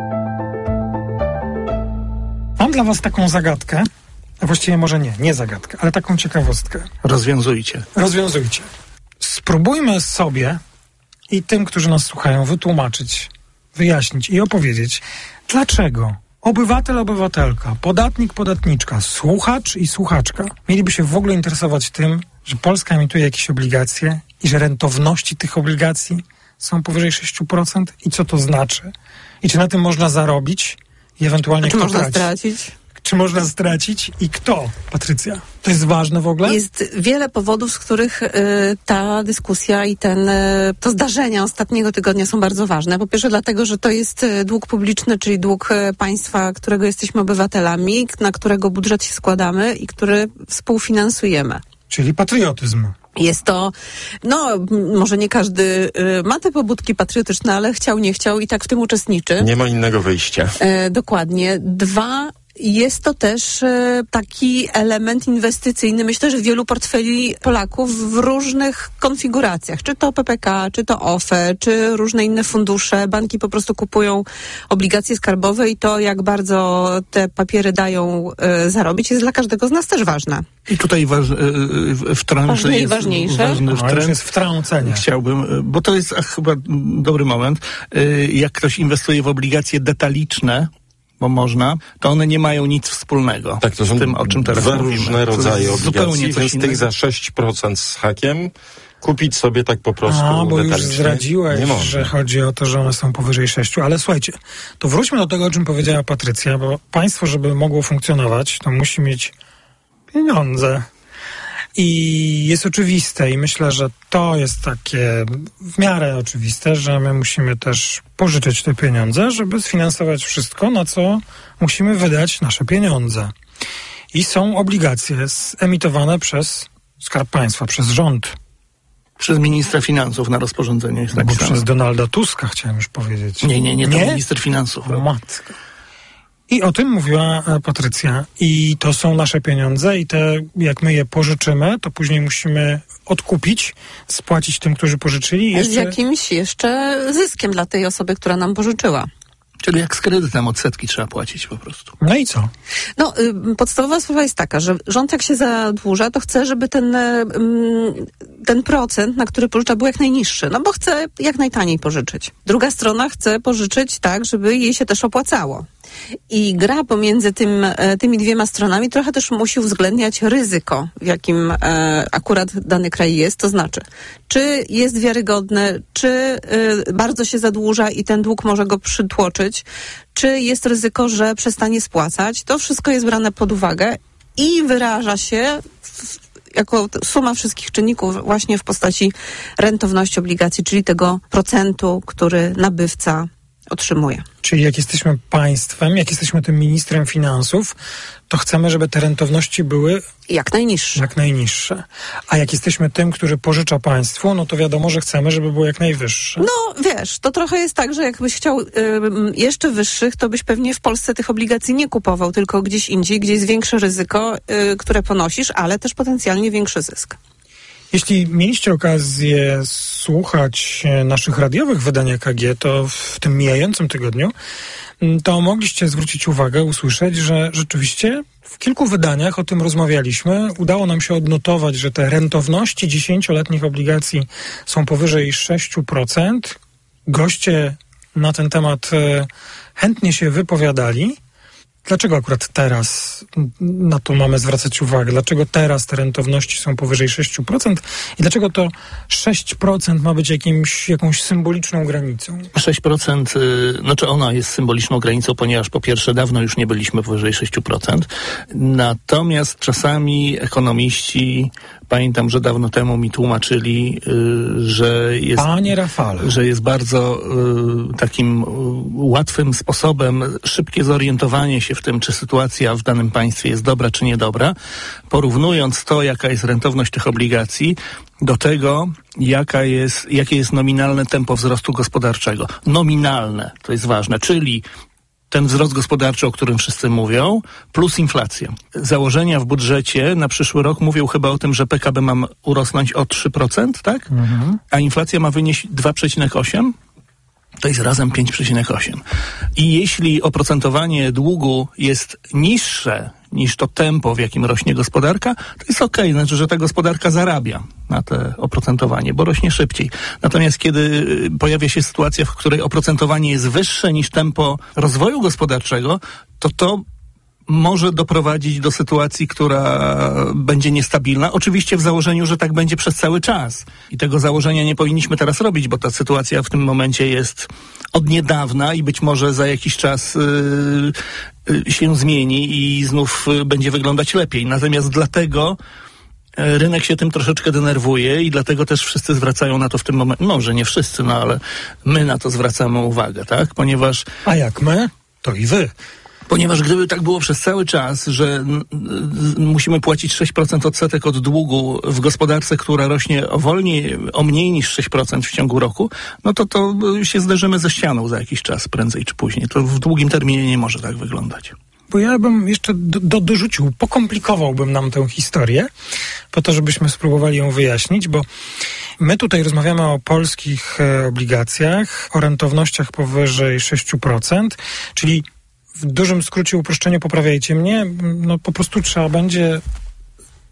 Mam dla Was taką zagadkę, a właściwie może nie zagadkę, ale taką ciekawostkę. Rozwiązujcie. Spróbujmy sobie i tym, którzy nas słuchają, wytłumaczyć, wyjaśnić i opowiedzieć, dlaczego obywatel, obywatelka, podatnik, podatniczka, słuchacz i słuchaczka mieliby się w ogóle interesować tym, że Polska emituje jakieś obligacje i że rentowności tych obligacji są powyżej 6% i co to znaczy? I czy na tym można zarobić i ewentualnie kto można traci? stracić? Czy można stracić i kto? Patrycja, to jest ważne w ogóle? Jest wiele powodów, z których ta dyskusja i to zdarzenia ostatniego tygodnia są bardzo ważne. Po pierwsze dlatego, że to jest dług publiczny, czyli dług państwa, którego jesteśmy obywatelami, na którego budżet się składamy i który współfinansujemy. Czyli patriotyzm. Jest to, może nie każdy ma te pobudki patriotyczne, ale chciał, nie chciał i tak w tym uczestniczy. Nie ma innego wyjścia. Dokładnie. 2, jest to też taki element inwestycyjny, myślę, że wielu portfeli Polaków w różnych konfiguracjach, czy to PPK, czy to OFE, czy różne inne fundusze. Banki po prostu kupują obligacje skarbowe i to, jak bardzo te papiery dają zarobić, jest dla każdego z nas też ważne. I tutaj ważne i ważniejsze. Jest wtrącenie. Chciałbym, bo to jest chyba dobry moment. Jak ktoś inwestuje w obligacje detaliczne, bo można, to one nie mają nic wspólnego tak, to są z tym, o czym teraz dwa mówimy. różne rodzaje obligacji, więc innego. tych za 6% z hakiem kupić sobie tak po prostu bo już detalicznie zdradziłeś, że chodzi o to, że one są powyżej 6. Ale słuchajcie, to wróćmy do tego, o czym powiedziała Patrycja, bo państwo, żeby mogło funkcjonować, to musi mieć pieniądze. I jest oczywiste i myślę, że to jest takie w miarę oczywiste, że my musimy też pożyczyć te pieniądze, żeby sfinansować wszystko, na co musimy wydać nasze pieniądze. I są obligacje emitowane przez Skarb Państwa, przez rząd. Przez ministra finansów na rozporządzenie jest napisane. Przez Donalda Tuska chciałem już powiedzieć. Nie, to minister finansów. Matko. I o tym mówiła Patrycja. I to są nasze pieniądze i te, jak my je pożyczymy, to później musimy odkupić, spłacić tym, którzy pożyczyli. Z jakimś jeszcze zyskiem dla tej osoby, która nam pożyczyła. Czyli jak z kredytem odsetki trzeba płacić po prostu. No i co? No, podstawowa sprawa jest taka, że rząd jak się zadłuża, to chce, żeby ten procent, na który pożycza, był jak najniższy. No bo chce jak najtaniej pożyczyć. Druga strona chce pożyczyć tak, żeby jej się też opłacało. I gra pomiędzy tymi dwiema stronami trochę też musi uwzględniać ryzyko, w jakim akurat dany kraj jest. To znaczy, czy jest wiarygodny, czy bardzo się zadłuża i ten dług może go przytłoczyć, czy jest ryzyko, że przestanie spłacać. To wszystko jest brane pod uwagę i wyraża się jako suma wszystkich czynników właśnie w postaci rentowności obligacji, czyli tego procentu, który nabywca otrzymuje. Czyli jak jesteśmy państwem, jak jesteśmy tym ministrem finansów, to chcemy, żeby te rentowności były jak najniższe. Jak najniższe. A jak jesteśmy tym, który pożycza państwu, no to wiadomo, że chcemy, żeby było jak najwyższe. No wiesz, to trochę jest tak, że jakbyś chciał jeszcze wyższych, to byś pewnie w Polsce tych obligacji nie kupował, tylko gdzieś indziej, gdzie jest większe ryzyko, które ponosisz, ale też potencjalnie większy zysk. Jeśli mieliście okazję słuchać naszych radiowych wydań EKG, to w tym mijającym tygodniu, to mogliście zwrócić uwagę, usłyszeć, że rzeczywiście w kilku wydaniach o tym rozmawialiśmy. Udało nam się odnotować, że te rentowności 10-letnich obligacji są powyżej 6%. Goście na ten temat chętnie się wypowiadali. Dlaczego akurat teraz na to mamy zwracać uwagę? Dlaczego teraz te rentowności są powyżej 6%? I dlaczego to 6% ma być jakąś symboliczną granicą? 6%, znaczy ona jest symboliczną granicą, ponieważ po pierwsze dawno już nie byliśmy powyżej 6%. Natomiast czasami ekonomiści, pamiętam, że dawno temu mi tłumaczyli, Panie Rafale, że jest bardzo takim łatwym sposobem szybkie zorientowanie się w tym, czy sytuacja w danym państwie jest dobra, czy niedobra, porównując to, jaka jest rentowność tych obligacji, do tego, jakie jest nominalne tempo wzrostu gospodarczego. Nominalne, to jest ważne, czyli ten wzrost gospodarczy, o którym wszyscy mówią, plus inflacja. Założenia w budżecie na przyszły rok mówią chyba o tym, że PKB ma urosnąć o 3%, tak? A inflacja ma wynieść 2,8%. To jest razem 5,8. I jeśli oprocentowanie długu jest niższe niż to tempo, w jakim rośnie gospodarka, to jest okej, znaczy, że ta gospodarka zarabia na te oprocentowanie, bo rośnie szybciej. Natomiast kiedy pojawia się sytuacja, w której oprocentowanie jest wyższe niż tempo rozwoju gospodarczego, to może doprowadzić do sytuacji, która będzie niestabilna. Oczywiście w założeniu, że tak będzie przez cały czas. I tego założenia nie powinniśmy teraz robić, bo ta sytuacja w tym momencie jest od niedawna i być może za jakiś czas się zmieni i znów będzie wyglądać lepiej. Natomiast dlatego rynek się tym troszeczkę denerwuje i dlatego też wszyscy zwracają na to w tym momencie, może nie wszyscy, no ale my na to zwracamy uwagę, tak? Ponieważ... A jak my, to i wy. Ponieważ gdyby tak było przez cały czas, że musimy płacić 6% odsetek od długu w gospodarce, która rośnie o mniej niż 6% w ciągu roku, no to się zderzymy ze ścianą za jakiś czas, prędzej czy później. To w długim terminie nie może tak wyglądać. Bo ja bym jeszcze dorzucił, pokomplikowałbym nam tę historię, po to, żebyśmy spróbowali ją wyjaśnić, bo my tutaj rozmawiamy o polskich obligacjach, o rentownościach powyżej 6%, czyli w dużym skrócie, uproszczeniu, poprawiajcie mnie, no po prostu trzeba będzie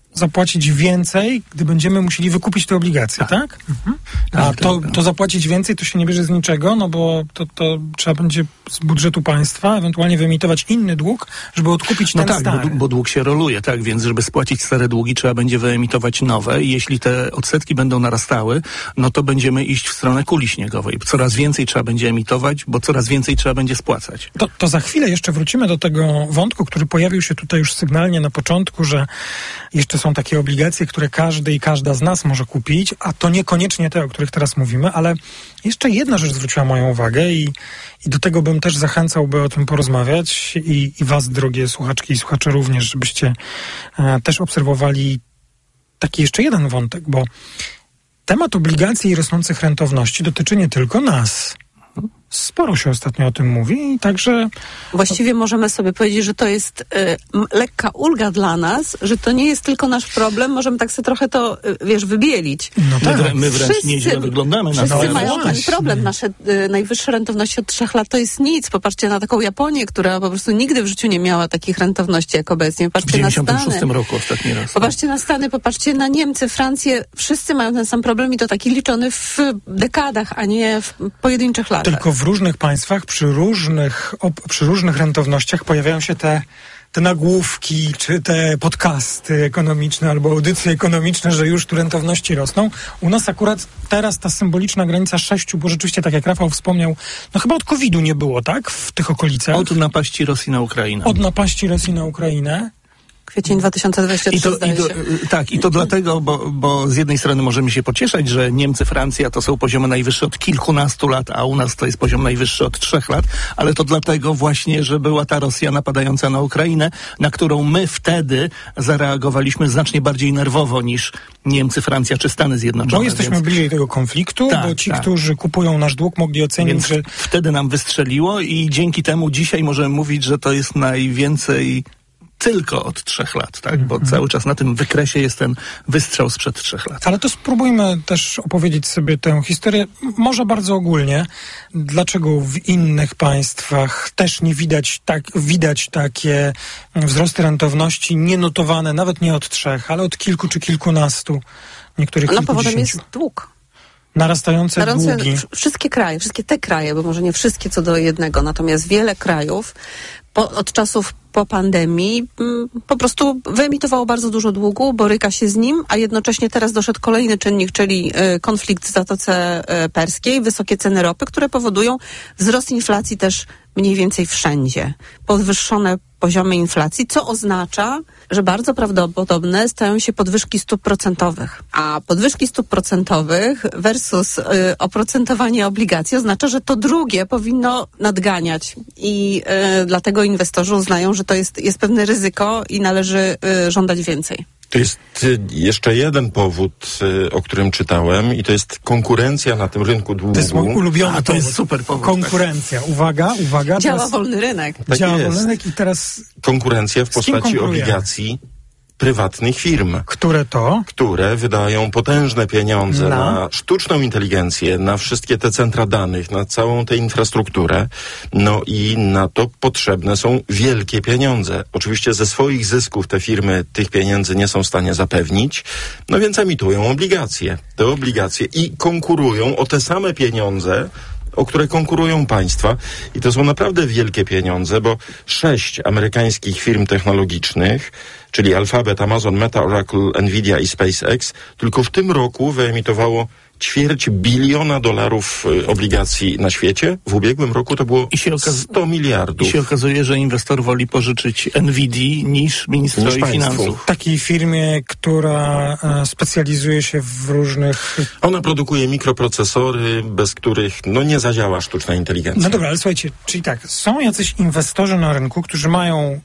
zapłacić więcej, gdy będziemy musieli wykupić te obligacje, tak? A to zapłacić więcej to się nie bierze z niczego, no bo to trzeba będzie z budżetu państwa ewentualnie wyemitować inny dług, żeby odkupić ten stary. Bo dług się roluje, tak? Więc żeby spłacić stare długi, trzeba będzie wyemitować nowe i jeśli te odsetki będą narastały, no to będziemy iść w stronę kuli śniegowej. Coraz więcej trzeba będzie emitować, bo coraz więcej trzeba będzie spłacać. To za chwilę jeszcze wrócimy do tego wątku, który pojawił się tutaj już sygnalnie na początku, że jeszcze są takie obligacje, które każdy i każda z nas może kupić, a to niekoniecznie te, o których teraz mówimy, ale jeszcze jedna rzecz zwróciła moją uwagę i do tego bym też zachęcał, by o tym porozmawiać i was, drogie słuchaczki i słuchacze również, żebyście też obserwowali taki jeszcze jeden wątek, bo temat obligacji i rosnących rentowności dotyczy nie tylko nas. Sporo się ostatnio o tym mówi i także... Właściwie możemy sobie powiedzieć, że to jest lekka ulga dla nas, że to nie jest tylko nasz problem, możemy tak sobie trochę to, wybielić. No tak. My wręcz nieźle wyglądamy na to. Wszyscy mają ten problem. Nasze najwyższe rentowności od 3 lat to jest nic. Popatrzcie na taką Japonię, która po prostu nigdy w życiu nie miała takich rentowności jak obecnie. Popatrzcie w 96 roku ostatni raz. Popatrzcie na Stany, popatrzcie na Niemcy, Francję. Wszyscy mają ten sam problem i to taki liczony w dekadach, a nie w pojedynczych latach. Tylko w różnych państwach, przy różnych rentownościach pojawiają się te nagłówki, czy te podcasty ekonomiczne albo audycje ekonomiczne, że już tu rentowności rosną. U nas akurat teraz ta symboliczna granica 6, bo rzeczywiście, tak jak Rafał wspomniał, no chyba od COVID-u nie było, tak? W tych okolicach. Od napaści Rosji na Ukrainę. Od napaści Rosji na Ukrainę. Kwiecień 2023, I to dlatego, bo z jednej strony możemy się pocieszać, że Niemcy, Francja to są poziomy najwyższe od kilkunastu lat, a u nas to jest poziom najwyższy od 3 lat, ale to dlatego właśnie, że była ta Rosja napadająca na Ukrainę, na którą my wtedy zareagowaliśmy znacznie bardziej nerwowo niż Niemcy, Francja czy Stany Zjednoczone. Bo jesteśmy bliżej tego konfliktu, bo ci, którzy kupują nasz dług, mogli ocenić, więc że... Wtedy nam wystrzeliło i dzięki temu dzisiaj możemy mówić, że to jest najwięcej tylko od 3 lat, tak? Bo cały czas na tym wykresie jest ten wystrzał sprzed 3 lat. Ale to spróbujmy też opowiedzieć sobie tę historię, może bardzo ogólnie. Dlaczego w innych państwach też nie widać takie wzrosty rentowności nienotowane, nawet nie od 3, ale od kilku czy kilkunastu, niektórych kilkudziesięciu. Powodem jest dług. Narastające długi. Wszystkie te kraje, bo może nie wszystkie co do jednego, natomiast wiele krajów od czasów po pandemii po prostu wyemitowało bardzo dużo długu, boryka się z nim, a jednocześnie teraz doszedł kolejny czynnik, czyli konflikt w Zatoce Perskiej, wysokie ceny ropy, które powodują wzrost inflacji też mniej więcej wszędzie. Podwyższone poziomy inflacji, co oznacza, że bardzo prawdopodobne stają się podwyżki stóp procentowych. A podwyżki stóp procentowych versus oprocentowanie obligacji oznacza, że to drugie powinno nadganiać i dlatego inwestorzy uznają, że to jest pewne ryzyko i należy żądać więcej. To jest jeszcze jeden powód, o którym czytałem, i to jest konkurencja na tym rynku długu. To jest mój ulubiony to jest super powód. Konkurencja. Uwaga. Działa wolny rynek. Tak działa jest. Wolny rynek i teraz... Konkurencja w postaci obligacji prywatnych firm. Które wydają potężne pieniądze na sztuczną inteligencję, na wszystkie te centra danych, na całą tę infrastrukturę. No i na to potrzebne są wielkie pieniądze. Oczywiście ze swoich zysków te firmy tych pieniędzy nie są w stanie zapewnić, no więc emitują obligacje. Te obligacje i konkurują o te same pieniądze, o które konkurują państwa, i to są naprawdę wielkie pieniądze, bo 6 amerykańskich firm technologicznych, czyli Alphabet, Amazon, Meta, Oracle, Nvidia i SpaceX, tylko w tym roku wyemitowało $250 biliona obligacji na świecie. W ubiegłym roku to było 100 miliardów. I się okazuje, że inwestor woli pożyczyć Nvidii niż ministrowi finansów. Takiej firmie, która specjalizuje się w różnych... Ona produkuje mikroprocesory, bez których nie zadziała sztuczna inteligencja. No dobra, ale słuchajcie, czyli tak, są jacyś inwestorzy na rynku, którzy mają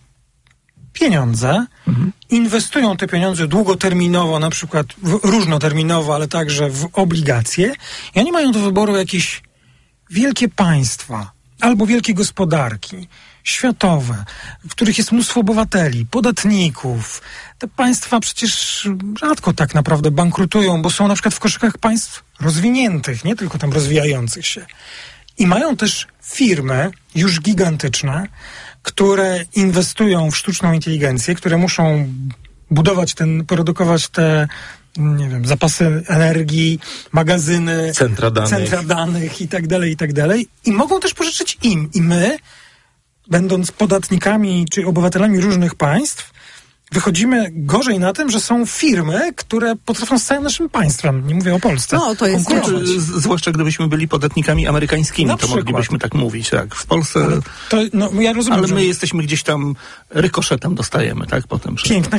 pieniądze, inwestują te pieniądze długoterminowo, na przykład różnoterminowo, ale także w obligacje, i oni mają do wyboru jakieś wielkie państwa albo wielkie gospodarki światowe, w których jest mnóstwo obywateli, podatników. Te państwa przecież rzadko tak naprawdę bankrutują, bo są na przykład w koszykach państw rozwiniętych, nie tylko tam rozwijających się. I mają też firmy już gigantyczne, które inwestują w sztuczną inteligencję, które muszą budować produkować te, nie wiem, zapasy energii, magazyny, centra danych i tak dalej. I mogą też pożyczyć im. I my, będąc podatnikami czy obywatelami różnych państw, wychodzimy gorzej na tym, że są firmy, które potrafią z całym naszym państwem, nie mówię o Polsce, no, to jest zwłaszcza gdybyśmy byli podatnikami amerykańskimi, to moglibyśmy tak mówić, tak. W Polsce... ja rozumiem, ale my jesteśmy gdzieś tam, rykoszetem dostajemy, tak? Potem. Piękna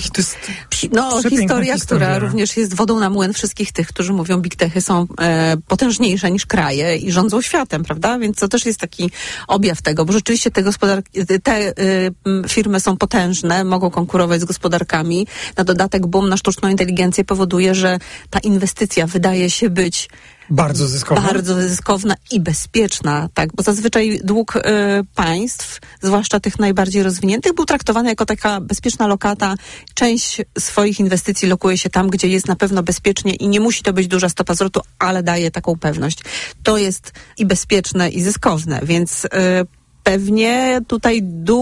historia, która również jest wodą na młyn wszystkich tych, którzy mówią, big techy są potężniejsze niż kraje i rządzą światem, prawda? Więc to też jest taki objaw tego, bo rzeczywiście te firmy są potężne, mogą konkurować z gospodarkami. Na dodatek boom na sztuczną inteligencję powoduje, że ta inwestycja wydaje się być bardzo zyskowna i bezpieczna, tak, bo zazwyczaj dług państw, zwłaszcza tych najbardziej rozwiniętych, był traktowany jako taka bezpieczna lokata. Część swoich inwestycji lokuje się tam, gdzie jest na pewno bezpiecznie i nie musi to być duża stopa zwrotu, ale daje taką pewność. To jest i bezpieczne, i zyskowne, więc pewnie tutaj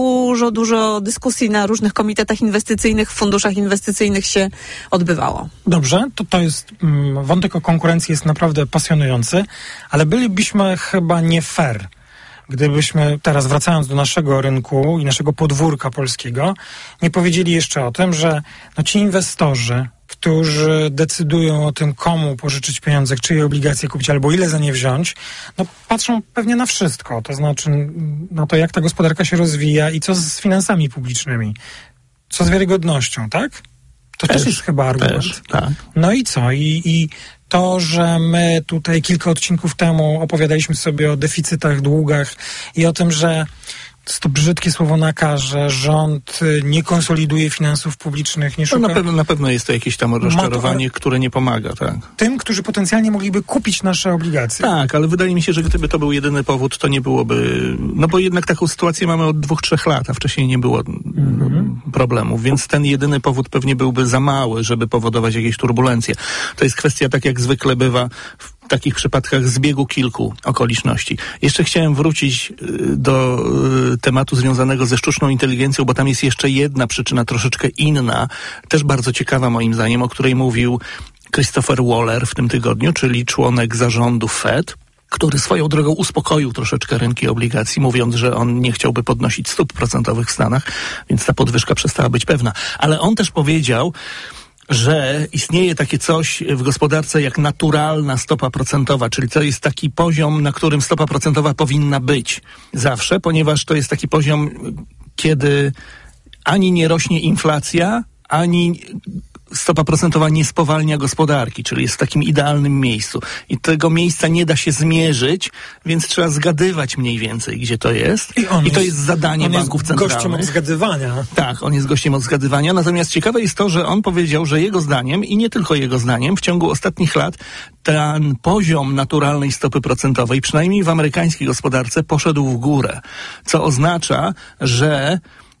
dużo dyskusji na różnych komitetach inwestycyjnych, funduszach inwestycyjnych się odbywało. Dobrze, to jest wątek o konkurencji jest naprawdę pasjonujący, ale bylibyśmy chyba nie fair, gdybyśmy teraz, wracając do naszego rynku i naszego podwórka polskiego, nie powiedzieli jeszcze o tym, że ci inwestorzy, którzy decydują o tym, komu pożyczyć pieniądze, czyje obligacje kupić albo ile za nie wziąć, patrzą pewnie na wszystko. To znaczy na to, jak ta gospodarka się rozwija i co z finansami publicznymi, co z wiarygodnością, tak? To też jest chyba argument. Tak. No i co? I to, że my tutaj kilka odcinków temu opowiadaliśmy sobie o deficytach, długach i o tym, że to brzydkie słowo nakaże, rząd nie konsoliduje finansów publicznych, nie szuka... Na pewno jest to jakieś tam rozczarowanie, które nie pomaga, tak. Tym, którzy potencjalnie mogliby kupić nasze obligacje. Tak, ale wydaje mi się, że gdyby to był jedyny powód, to nie byłoby... No bo jednak taką sytuację mamy od 2-3 lat, a wcześniej nie było problemów, więc ten jedyny powód pewnie byłby za mały, żeby powodować jakieś turbulencje. To jest kwestia, tak jak zwykle bywa w takich przypadkach, zbiegu kilku okoliczności. Jeszcze chciałem wrócić do tematu związanego ze sztuczną inteligencją, bo tam jest jeszcze jedna przyczyna, troszeczkę inna, też bardzo ciekawa moim zdaniem, o której mówił Christopher Waller w tym tygodniu, czyli członek zarządu Fed, który swoją drogą uspokoił troszeczkę rynki obligacji, mówiąc, że on nie chciałby podnosić stóp procentowych w Stanach, więc ta podwyżka przestała być pewna. Ale on też powiedział, że istnieje takie coś w gospodarce jak naturalna stopa procentowa, czyli to jest taki poziom, na którym stopa procentowa powinna być zawsze, ponieważ to jest taki poziom, kiedy ani nie rośnie inflacja, ani stopa procentowa nie spowalnia gospodarki, czyli jest w takim idealnym miejscu. I tego miejsca nie da się zmierzyć, więc trzeba zgadywać mniej więcej, gdzie to jest. I to jest zadanie banków centralnych. On jest gościem od zgadywania. Tak, on jest gościem od zgadywania. Natomiast ciekawe jest to, że on powiedział, że jego zdaniem, i nie tylko jego zdaniem, w ciągu ostatnich lat ten poziom naturalnej stopy procentowej, przynajmniej w amerykańskiej gospodarce, poszedł w górę. Co oznacza, że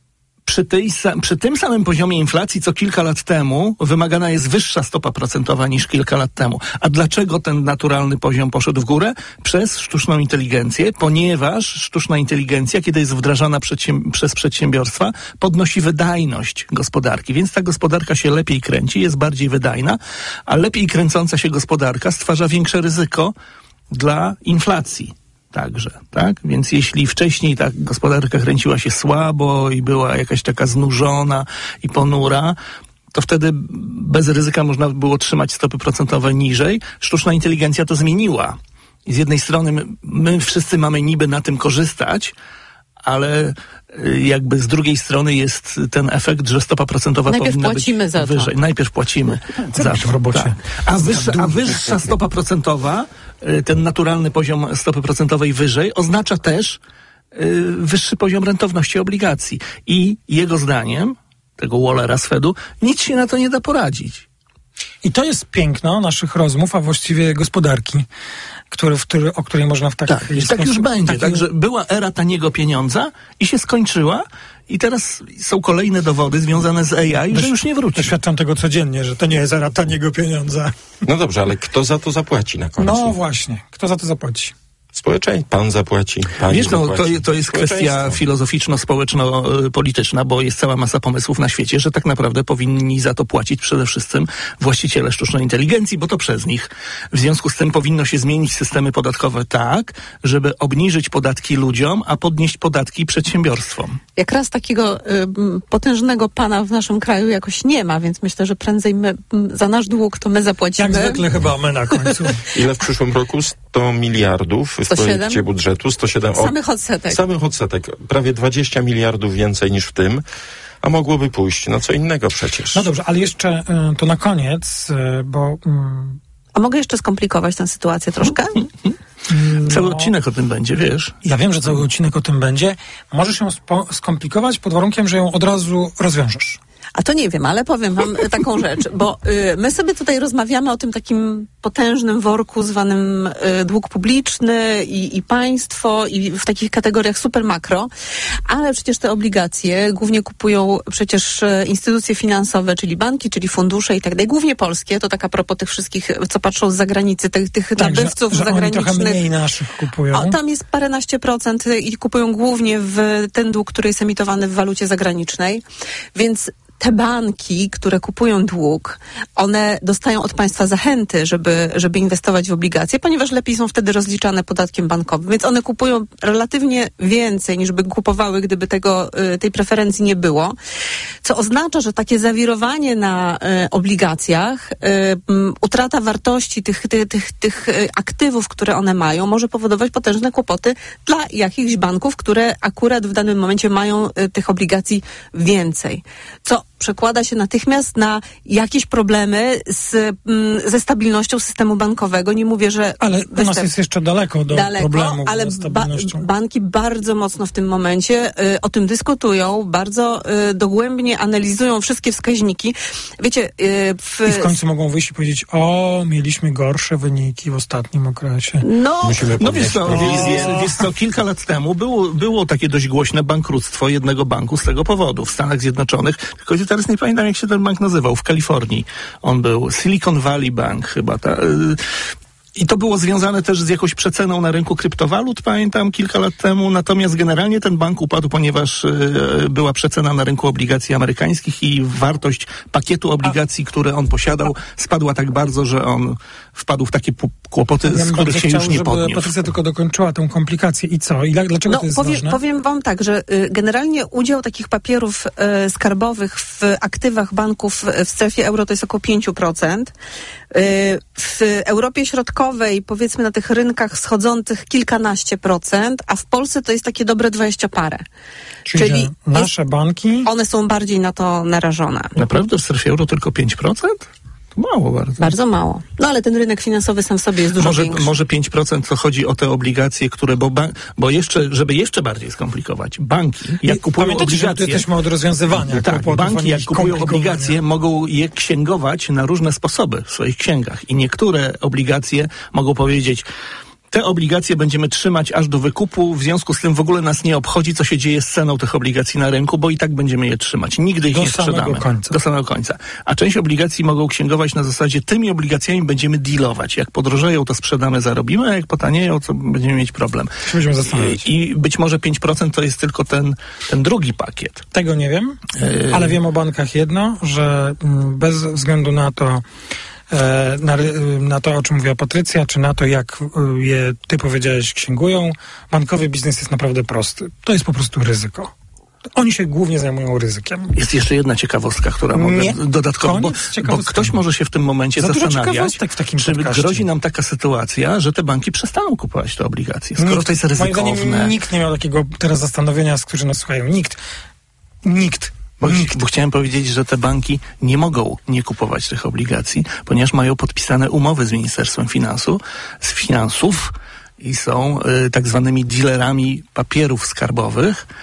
przy tym samym poziomie inflacji, co kilka lat temu, wymagana jest wyższa stopa procentowa niż kilka lat temu. A dlaczego ten naturalny poziom poszedł w górę? Przez sztuczną inteligencję, ponieważ sztuczna inteligencja, kiedy jest wdrażana przez przedsiębiorstwa, podnosi wydajność gospodarki, więc ta gospodarka się lepiej kręci, jest bardziej wydajna, a lepiej kręcąca się gospodarka stwarza większe ryzyko dla inflacji. Także, tak? Więc jeśli wcześniej ta gospodarka kręciła się słabo i była jakaś taka znużona i ponura, to wtedy bez ryzyka można było trzymać stopy procentowe niżej. Sztuczna inteligencja to zmieniła. I z jednej strony my wszyscy mamy niby na tym korzystać, ale jakby z drugiej strony jest ten efekt, że stopa procentowa powinna być wyżej. Najpierw płacimy za to. W robocie. Tak. A wyższa stopa procentowa, ten naturalny poziom stopy procentowej wyżej, oznacza też wyższy poziom rentowności obligacji. I jego zdaniem, tego Wallera z Fedu, nic się na to nie da poradzić. I to jest piękno naszych rozmów, a właściwie gospodarki, o której można w tak już będzie. Także była era taniego pieniądza i się skończyła i teraz są kolejne dowody związane z AI, że już nie wróci. Doświadczam tego codziennie, że to nie jest era taniego pieniądza. No dobrze, ale kto za to zapłaci na końcu? No właśnie, kto za to zapłaci? Pan zapłaci, pani Wiesz, zapłaci. to jest kwestia filozoficzno-społeczno-polityczna, bo jest cała masa pomysłów na świecie, że tak naprawdę powinni za to płacić przede wszystkim właściciele sztucznej inteligencji, bo to przez nich. W związku z tym powinno się zmienić systemy podatkowe tak, żeby obniżyć podatki ludziom, a podnieść podatki przedsiębiorstwom. Jak raz takiego potężnego pana w naszym kraju jakoś nie ma, więc myślę, że prędzej my za nasz dług to my zapłacimy. Jak zwykle chyba my na końcu. Ile w przyszłym roku? 100 miliardów w projekcie budżetu. 107. Samych odsetek. Prawie 20 miliardów więcej niż w tym. A mogłoby pójść na co innego przecież. No dobrze, ale jeszcze to na koniec, bo... A mogę jeszcze skomplikować tę sytuację troszkę? Cały odcinek o tym będzie, wiesz? Ja wiem, że cały odcinek o tym będzie. Możesz ją skomplikować pod warunkiem, że ją od razu rozwiążesz. A to nie wiem, ale powiem wam taką rzecz, bo my sobie tutaj rozmawiamy o tym takim potężnym worku zwanym dług publiczny i państwo i w takich kategoriach super makro, ale przecież te obligacje głównie kupują przecież instytucje finansowe, czyli banki, czyli fundusze i tak dalej, głównie polskie, to tak a propos tych wszystkich, co patrzą z zagranicy, tych nabywców że zagranicznych. Oni trochę mniej naszych kupują. Tam jest paręnaście procent i kupują głównie w ten dług, który jest emitowany w walucie zagranicznej, więc te banki, które kupują dług, one dostają od państwa zachęty, żeby inwestować w obligacje, ponieważ lepiej są wtedy rozliczane podatkiem bankowym. Więc one kupują relatywnie więcej, niż by kupowały, gdyby tej preferencji nie było. Co oznacza, że takie zawirowanie na obligacjach, utrata wartości tych aktywów, które one mają, może powodować potężne kłopoty dla jakichś banków, które akurat w danym momencie mają tych obligacji więcej. Co przekłada się natychmiast na jakieś problemy ze stabilnością systemu bankowego. Nie mówię, że... Ale u nas jest jeszcze daleko do problemu ale ze stabilnością. Banki bardzo mocno w tym momencie o tym dyskutują, bardzo dogłębnie analizują wszystkie wskaźniki. Wiecie... I w końcu mogą wyjść i powiedzieć, mieliśmy gorsze wyniki w ostatnim okresie. Wiesz co, kilka lat temu było takie dość głośne bankructwo jednego banku z tego powodu w Stanach Zjednoczonych, tylko teraz nie pamiętam, jak się ten bank nazywał, w Kalifornii. On był Silicon Valley Bank chyba. I to było związane też z jakąś przeceną na rynku kryptowalut, pamiętam, kilka lat temu. Natomiast generalnie ten bank upadł, ponieważ była przecena na rynku obligacji amerykańskich i wartość pakietu obligacji, które on posiadał, spadła tak bardzo, że on wpadł w takie kłopoty, z których się już nie podniósł. Żeby Patrycja tylko dokończyła tę komplikację. I co? Dlaczego to jest ważne? Powiem wam tak, że generalnie udział takich papierów skarbowych w aktywach banków w strefie euro to jest około 5%. W Europie Środkowej, powiedzmy na tych rynkach schodzących kilkanaście procent, a w Polsce to jest takie dobre 20 parę. Czyli nasze banki... One są bardziej na to narażone. Naprawdę w strefie euro tylko 5%? Mało bardzo. Bardzo mało. No ale ten rynek finansowy sam w sobie jest dużo większy. Może 5% to chodzi o te obligacje, które, bo jeszcze, żeby jeszcze bardziej skomplikować, banki, jak kupują obligacje... że tu jesteśmy od rozwiązywania. Tak, banki jak kupują obligacje, mogą je księgować na różne sposoby w swoich księgach i niektóre obligacje mogą powiedzieć, te obligacje będziemy trzymać aż do wykupu, w związku z tym w ogóle nas nie obchodzi, co się dzieje z ceną tych obligacji na rynku, bo i tak będziemy je trzymać. Nigdy ich nie sprzedamy. Do samego końca. A część obligacji mogą księgować na zasadzie, tymi obligacjami będziemy dealować. Jak podrożeją, to sprzedamy, zarobimy, a jak potanieją, to będziemy mieć problem. I być może 5% to jest tylko ten drugi pakiet. Tego nie wiem, ale wiem o bankach jedno, że bez względu na to, o czym mówiła Patrycja, czy na to, jak je ty powiedziałeś, księgują, bankowy biznes jest naprawdę prosty. To jest po prostu ryzyko. Oni się głównie zajmują ryzykiem. Jest jeszcze jedna ciekawostka, która mogę dodatkowo, bo ktoś może się w tym momencie zastanawiać, czy grozi nam taka sytuacja, że te banki przestaną kupować te obligacje, skoro to jest ryzykowne. Moim zdaniem nikt nie miał takiego teraz zastanowienia, z którzy nas słuchają. Nikt. Bo chciałem powiedzieć, że te banki nie mogą nie kupować tych obligacji, ponieważ mają podpisane umowy z Ministerstwem Finansów i są tak zwanymi dealerami papierów skarbowych.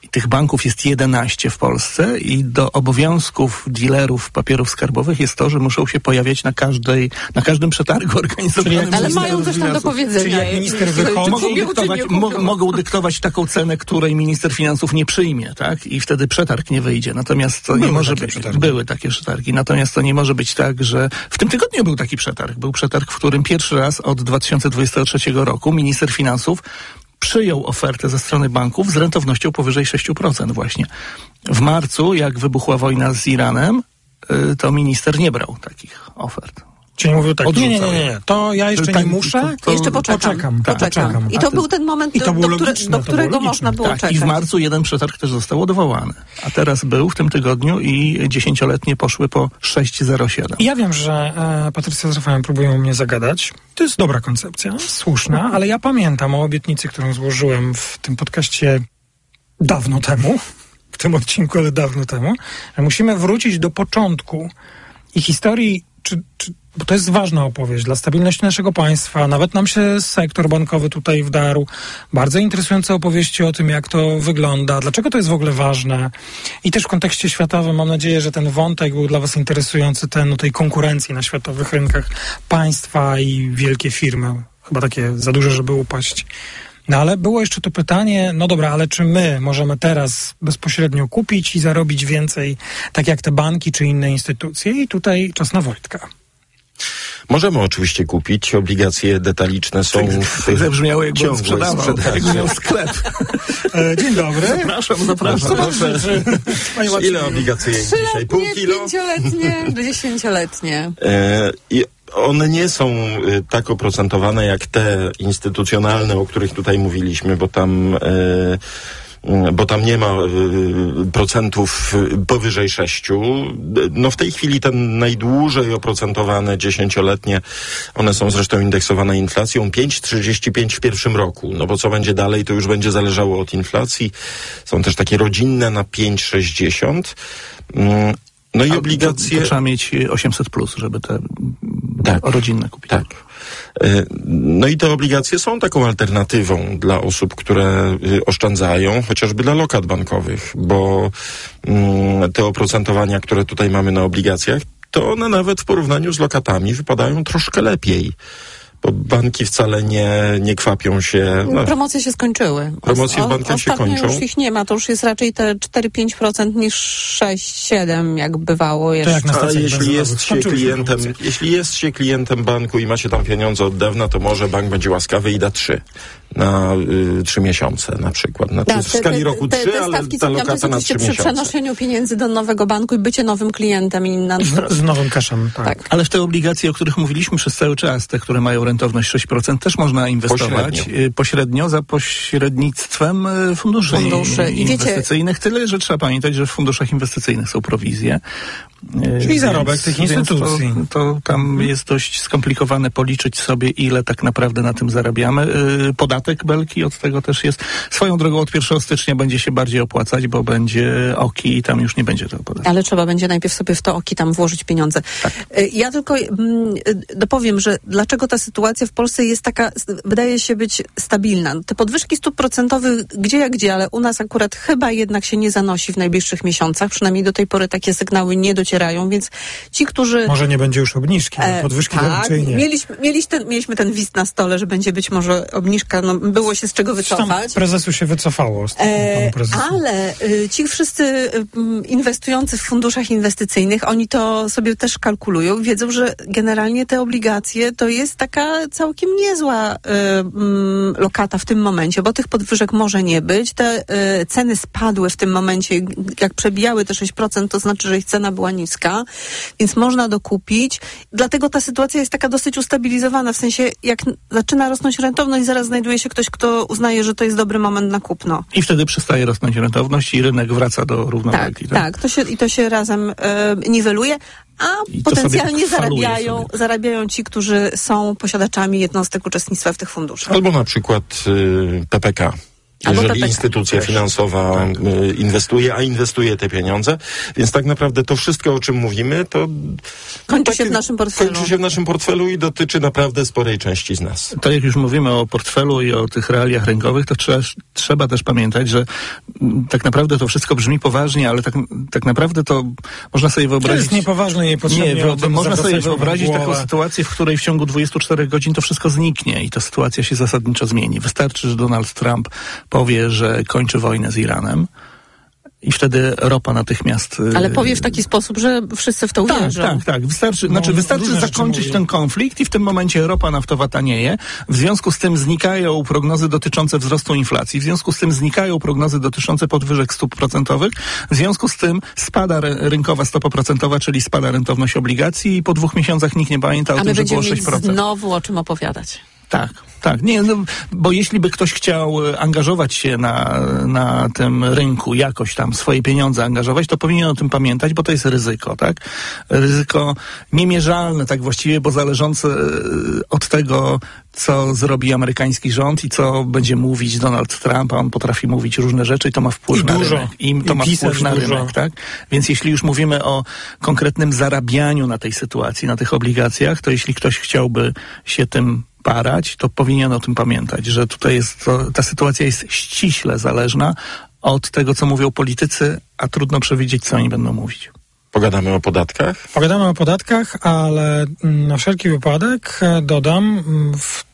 Tych banków jest 11 w Polsce i do obowiązków dealerów papierów skarbowych jest to, że muszą się pojawiać na każdym przetargu organizowanym. Ale mają coś tam do powiedzenia. Czyli jak minister wychodzi... Mogą dyktować taką cenę, której minister finansów nie przyjmie, tak? I wtedy przetarg nie wyjdzie. Natomiast to nie może być... Były takie przetargi. Natomiast to nie może być tak, że... W tym tygodniu był taki przetarg. Był przetarg, w którym pierwszy raz od 2023 roku minister finansów przyjął ofertę ze strony banków z rentownością powyżej 6% właśnie. W marcu, jak wybuchła wojna z Iranem, to minister nie brał takich ofert. Czyli mówił tak, nie, to ja jeszcze nie muszę, jeszcze poczekam. I to był ten moment, do którego można było czekać. I w marcu jeden przetarg też został odwołany. A teraz był w tym tygodniu i 10-letnie poszły po 6,07. Ja wiem, że Patrycja z Rafałem próbują mnie zagadać. To jest dobra koncepcja, słuszna, ale ja pamiętam o obietnicy, którą złożyłem w tym podcaście dawno temu, w tym odcinku, ale dawno temu, że musimy wrócić do początku i historii, bo to jest ważna opowieść dla stabilności naszego państwa. Nawet nam się sektor bankowy tutaj wdarł. Bardzo interesujące opowieści o tym, jak to wygląda, dlaczego to jest w ogóle ważne. I też w kontekście światowym mam nadzieję, że ten wątek był dla was interesujący, ten o tej konkurencji na światowych rynkach państwa i wielkie firmy. Chyba takie za duże, żeby upaść. No ale było jeszcze to pytanie, no dobra, ale czy my możemy teraz bezpośrednio kupić i zarobić więcej, tak jak te banki czy inne instytucje? I tutaj czas na Wojtka. Możemy oczywiście kupić. Obligacje detaliczne są tak brzmiało, jakby on sprzedawał. Jakby miał sklep. Dzień dobry. Zapraszam. Ile obligacji jest dzisiaj? Pół kilo? 5-letnie, 10-letnie. One nie są tak oprocentowane jak te instytucjonalne, o których tutaj mówiliśmy, bo tam nie ma procentów powyżej 6. No w tej chwili te najdłużej oprocentowane 10-letnie, one są zresztą indeksowane inflacją, 5,35 w pierwszym roku. No bo co będzie dalej, to już będzie zależało od inflacji. Są też takie rodzinne na 5,60. No i obligacje... To trzeba mieć 800+, żeby te rodzinne kupić. Tak. No i te obligacje są taką alternatywą dla osób, które oszczędzają, chociażby dla lokat bankowych, bo te oprocentowania, które tutaj mamy na obligacjach, to one nawet w porównaniu z lokatami wypadają troszkę lepiej. Bo banki wcale nie kwapią się. No. Promocje się skończyły. Promocje z bankiem się kończą. Ostatnio już ich nie ma, to już jest raczej te 4-5% niż 6-7, jak bywało jeszcze. A jeśli jest się klientem banku i ma się tam pieniądze od dawna, to może bank będzie łaskawy i da 3 na 3 miesiące na przykład. W skali roku 3, ale ta lokata na 3 miesiące. Przy przenoszeniu pieniędzy do nowego banku i bycie nowym klientem. Z nowym cashem, tak. Ale w te obligacje, o których mówiliśmy przez cały czas, te, które mają rentowność 6%, też można inwestować pośrednio za pośrednictwem funduszy inwestycyjnych. Tyle, że trzeba pamiętać, że w funduszach inwestycyjnych są prowizje. Czyli zarobek tych instytucji. To tam jest dość skomplikowane policzyć sobie, ile tak naprawdę na tym zarabiamy. Podatek belki od tego też jest. Swoją drogą od 1 stycznia będzie się bardziej opłacać, bo będzie OKI i tam już nie będzie tego podatku. Ale trzeba będzie najpierw sobie w to OKI tam włożyć pieniądze. Tak. Ja tylko dopowiem, że dlaczego ta sytuacja w Polsce jest taka, wydaje się być stabilna. Te podwyżki stóp procentowych gdzie, ale u nas akurat chyba jednak się nie zanosi w najbliższych miesiącach. Przynajmniej do tej pory takie sygnały nie docierają, więc ci, którzy... Może nie będzie już obniżki, podwyżki raczej nie. Mieliśmy ten wist na stole, że będzie być może obniżka, no było się z czego wycofać. Tam prezesu się wycofało. Ale ci wszyscy inwestujący w funduszach inwestycyjnych, oni to sobie też kalkulują, wiedzą, że generalnie te obligacje to jest taka całkiem niezła lokata w tym momencie, bo tych podwyżek może nie być. Te ceny spadły w tym momencie, jak przebijały te 6%, to znaczy, że ich cena była niska, więc można dokupić. Dlatego ta sytuacja jest taka dosyć ustabilizowana, w sensie jak zaczyna rosnąć rentowność, zaraz znajduje się ktoś, kto uznaje, że to jest dobry moment na kupno. I wtedy przestaje rosnąć rentowność i rynek wraca do równowagi. Tak, to się razem niweluje, a potencjalnie zarabiają ci, którzy są posiadaczami jednostek uczestnictwa w tych funduszach. Albo na przykład PPK. jeżeli instytucja finansowa inwestuje, a inwestuje te pieniądze. Więc tak naprawdę to wszystko, o czym mówimy, to kończy się w naszym portfelu. Kończy się w naszym portfelu i dotyczy naprawdę sporej części z nas. To jak już mówimy o portfelu i o tych realiach rynkowych, to trzeba też pamiętać, że tak naprawdę to wszystko brzmi poważnie, ale tak naprawdę to można sobie wyobrazić... To jest niepoważne, niepotrzebnie. Można sobie wyobrazić taką sytuację, w której w ciągu 24 godzin to wszystko zniknie i ta sytuacja się zasadniczo zmieni. Wystarczy, że Donald Trump powie, że kończy wojnę z Iranem i wtedy ropa natychmiast... Ale powie w taki sposób, że wszyscy w to uwierzą. Tak. Wystarczy zakończyć ten konflikt i w tym momencie ropa naftowa tanieje. W związku z tym znikają prognozy dotyczące wzrostu inflacji. W związku z tym znikają prognozy dotyczące podwyżek stóp procentowych. W związku z tym spada rynkowa stopa procentowa, czyli spada rentowność obligacji i po 2 miesiącach nikt nie pamięta o tym, że było 6%. A my będziemy mieć znowu o czym opowiadać. Tak. Nie, bo jeśli by ktoś chciał angażować się na tym rynku, jakoś tam swoje pieniądze angażować, to powinien o tym pamiętać, bo to jest ryzyko, tak? Ryzyko niemierzalne, tak właściwie, bo zależące od tego, co zrobi amerykański rząd i co będzie mówić Donald Trump, a on potrafi mówić różne rzeczy i to ma wpływ na rynek. I to ma wpływ na rynek, tak? Więc jeśli już mówimy o konkretnym zarabianiu na tej sytuacji, na tych obligacjach, to jeśli ktoś chciałby się tym parać, to powinien o tym pamiętać, że tutaj ta sytuacja jest ściśle zależna od tego, co mówią politycy, a trudno przewidzieć, co oni będą mówić. Pogadamy o podatkach? Pogadamy o podatkach, ale na wszelki wypadek dodam, w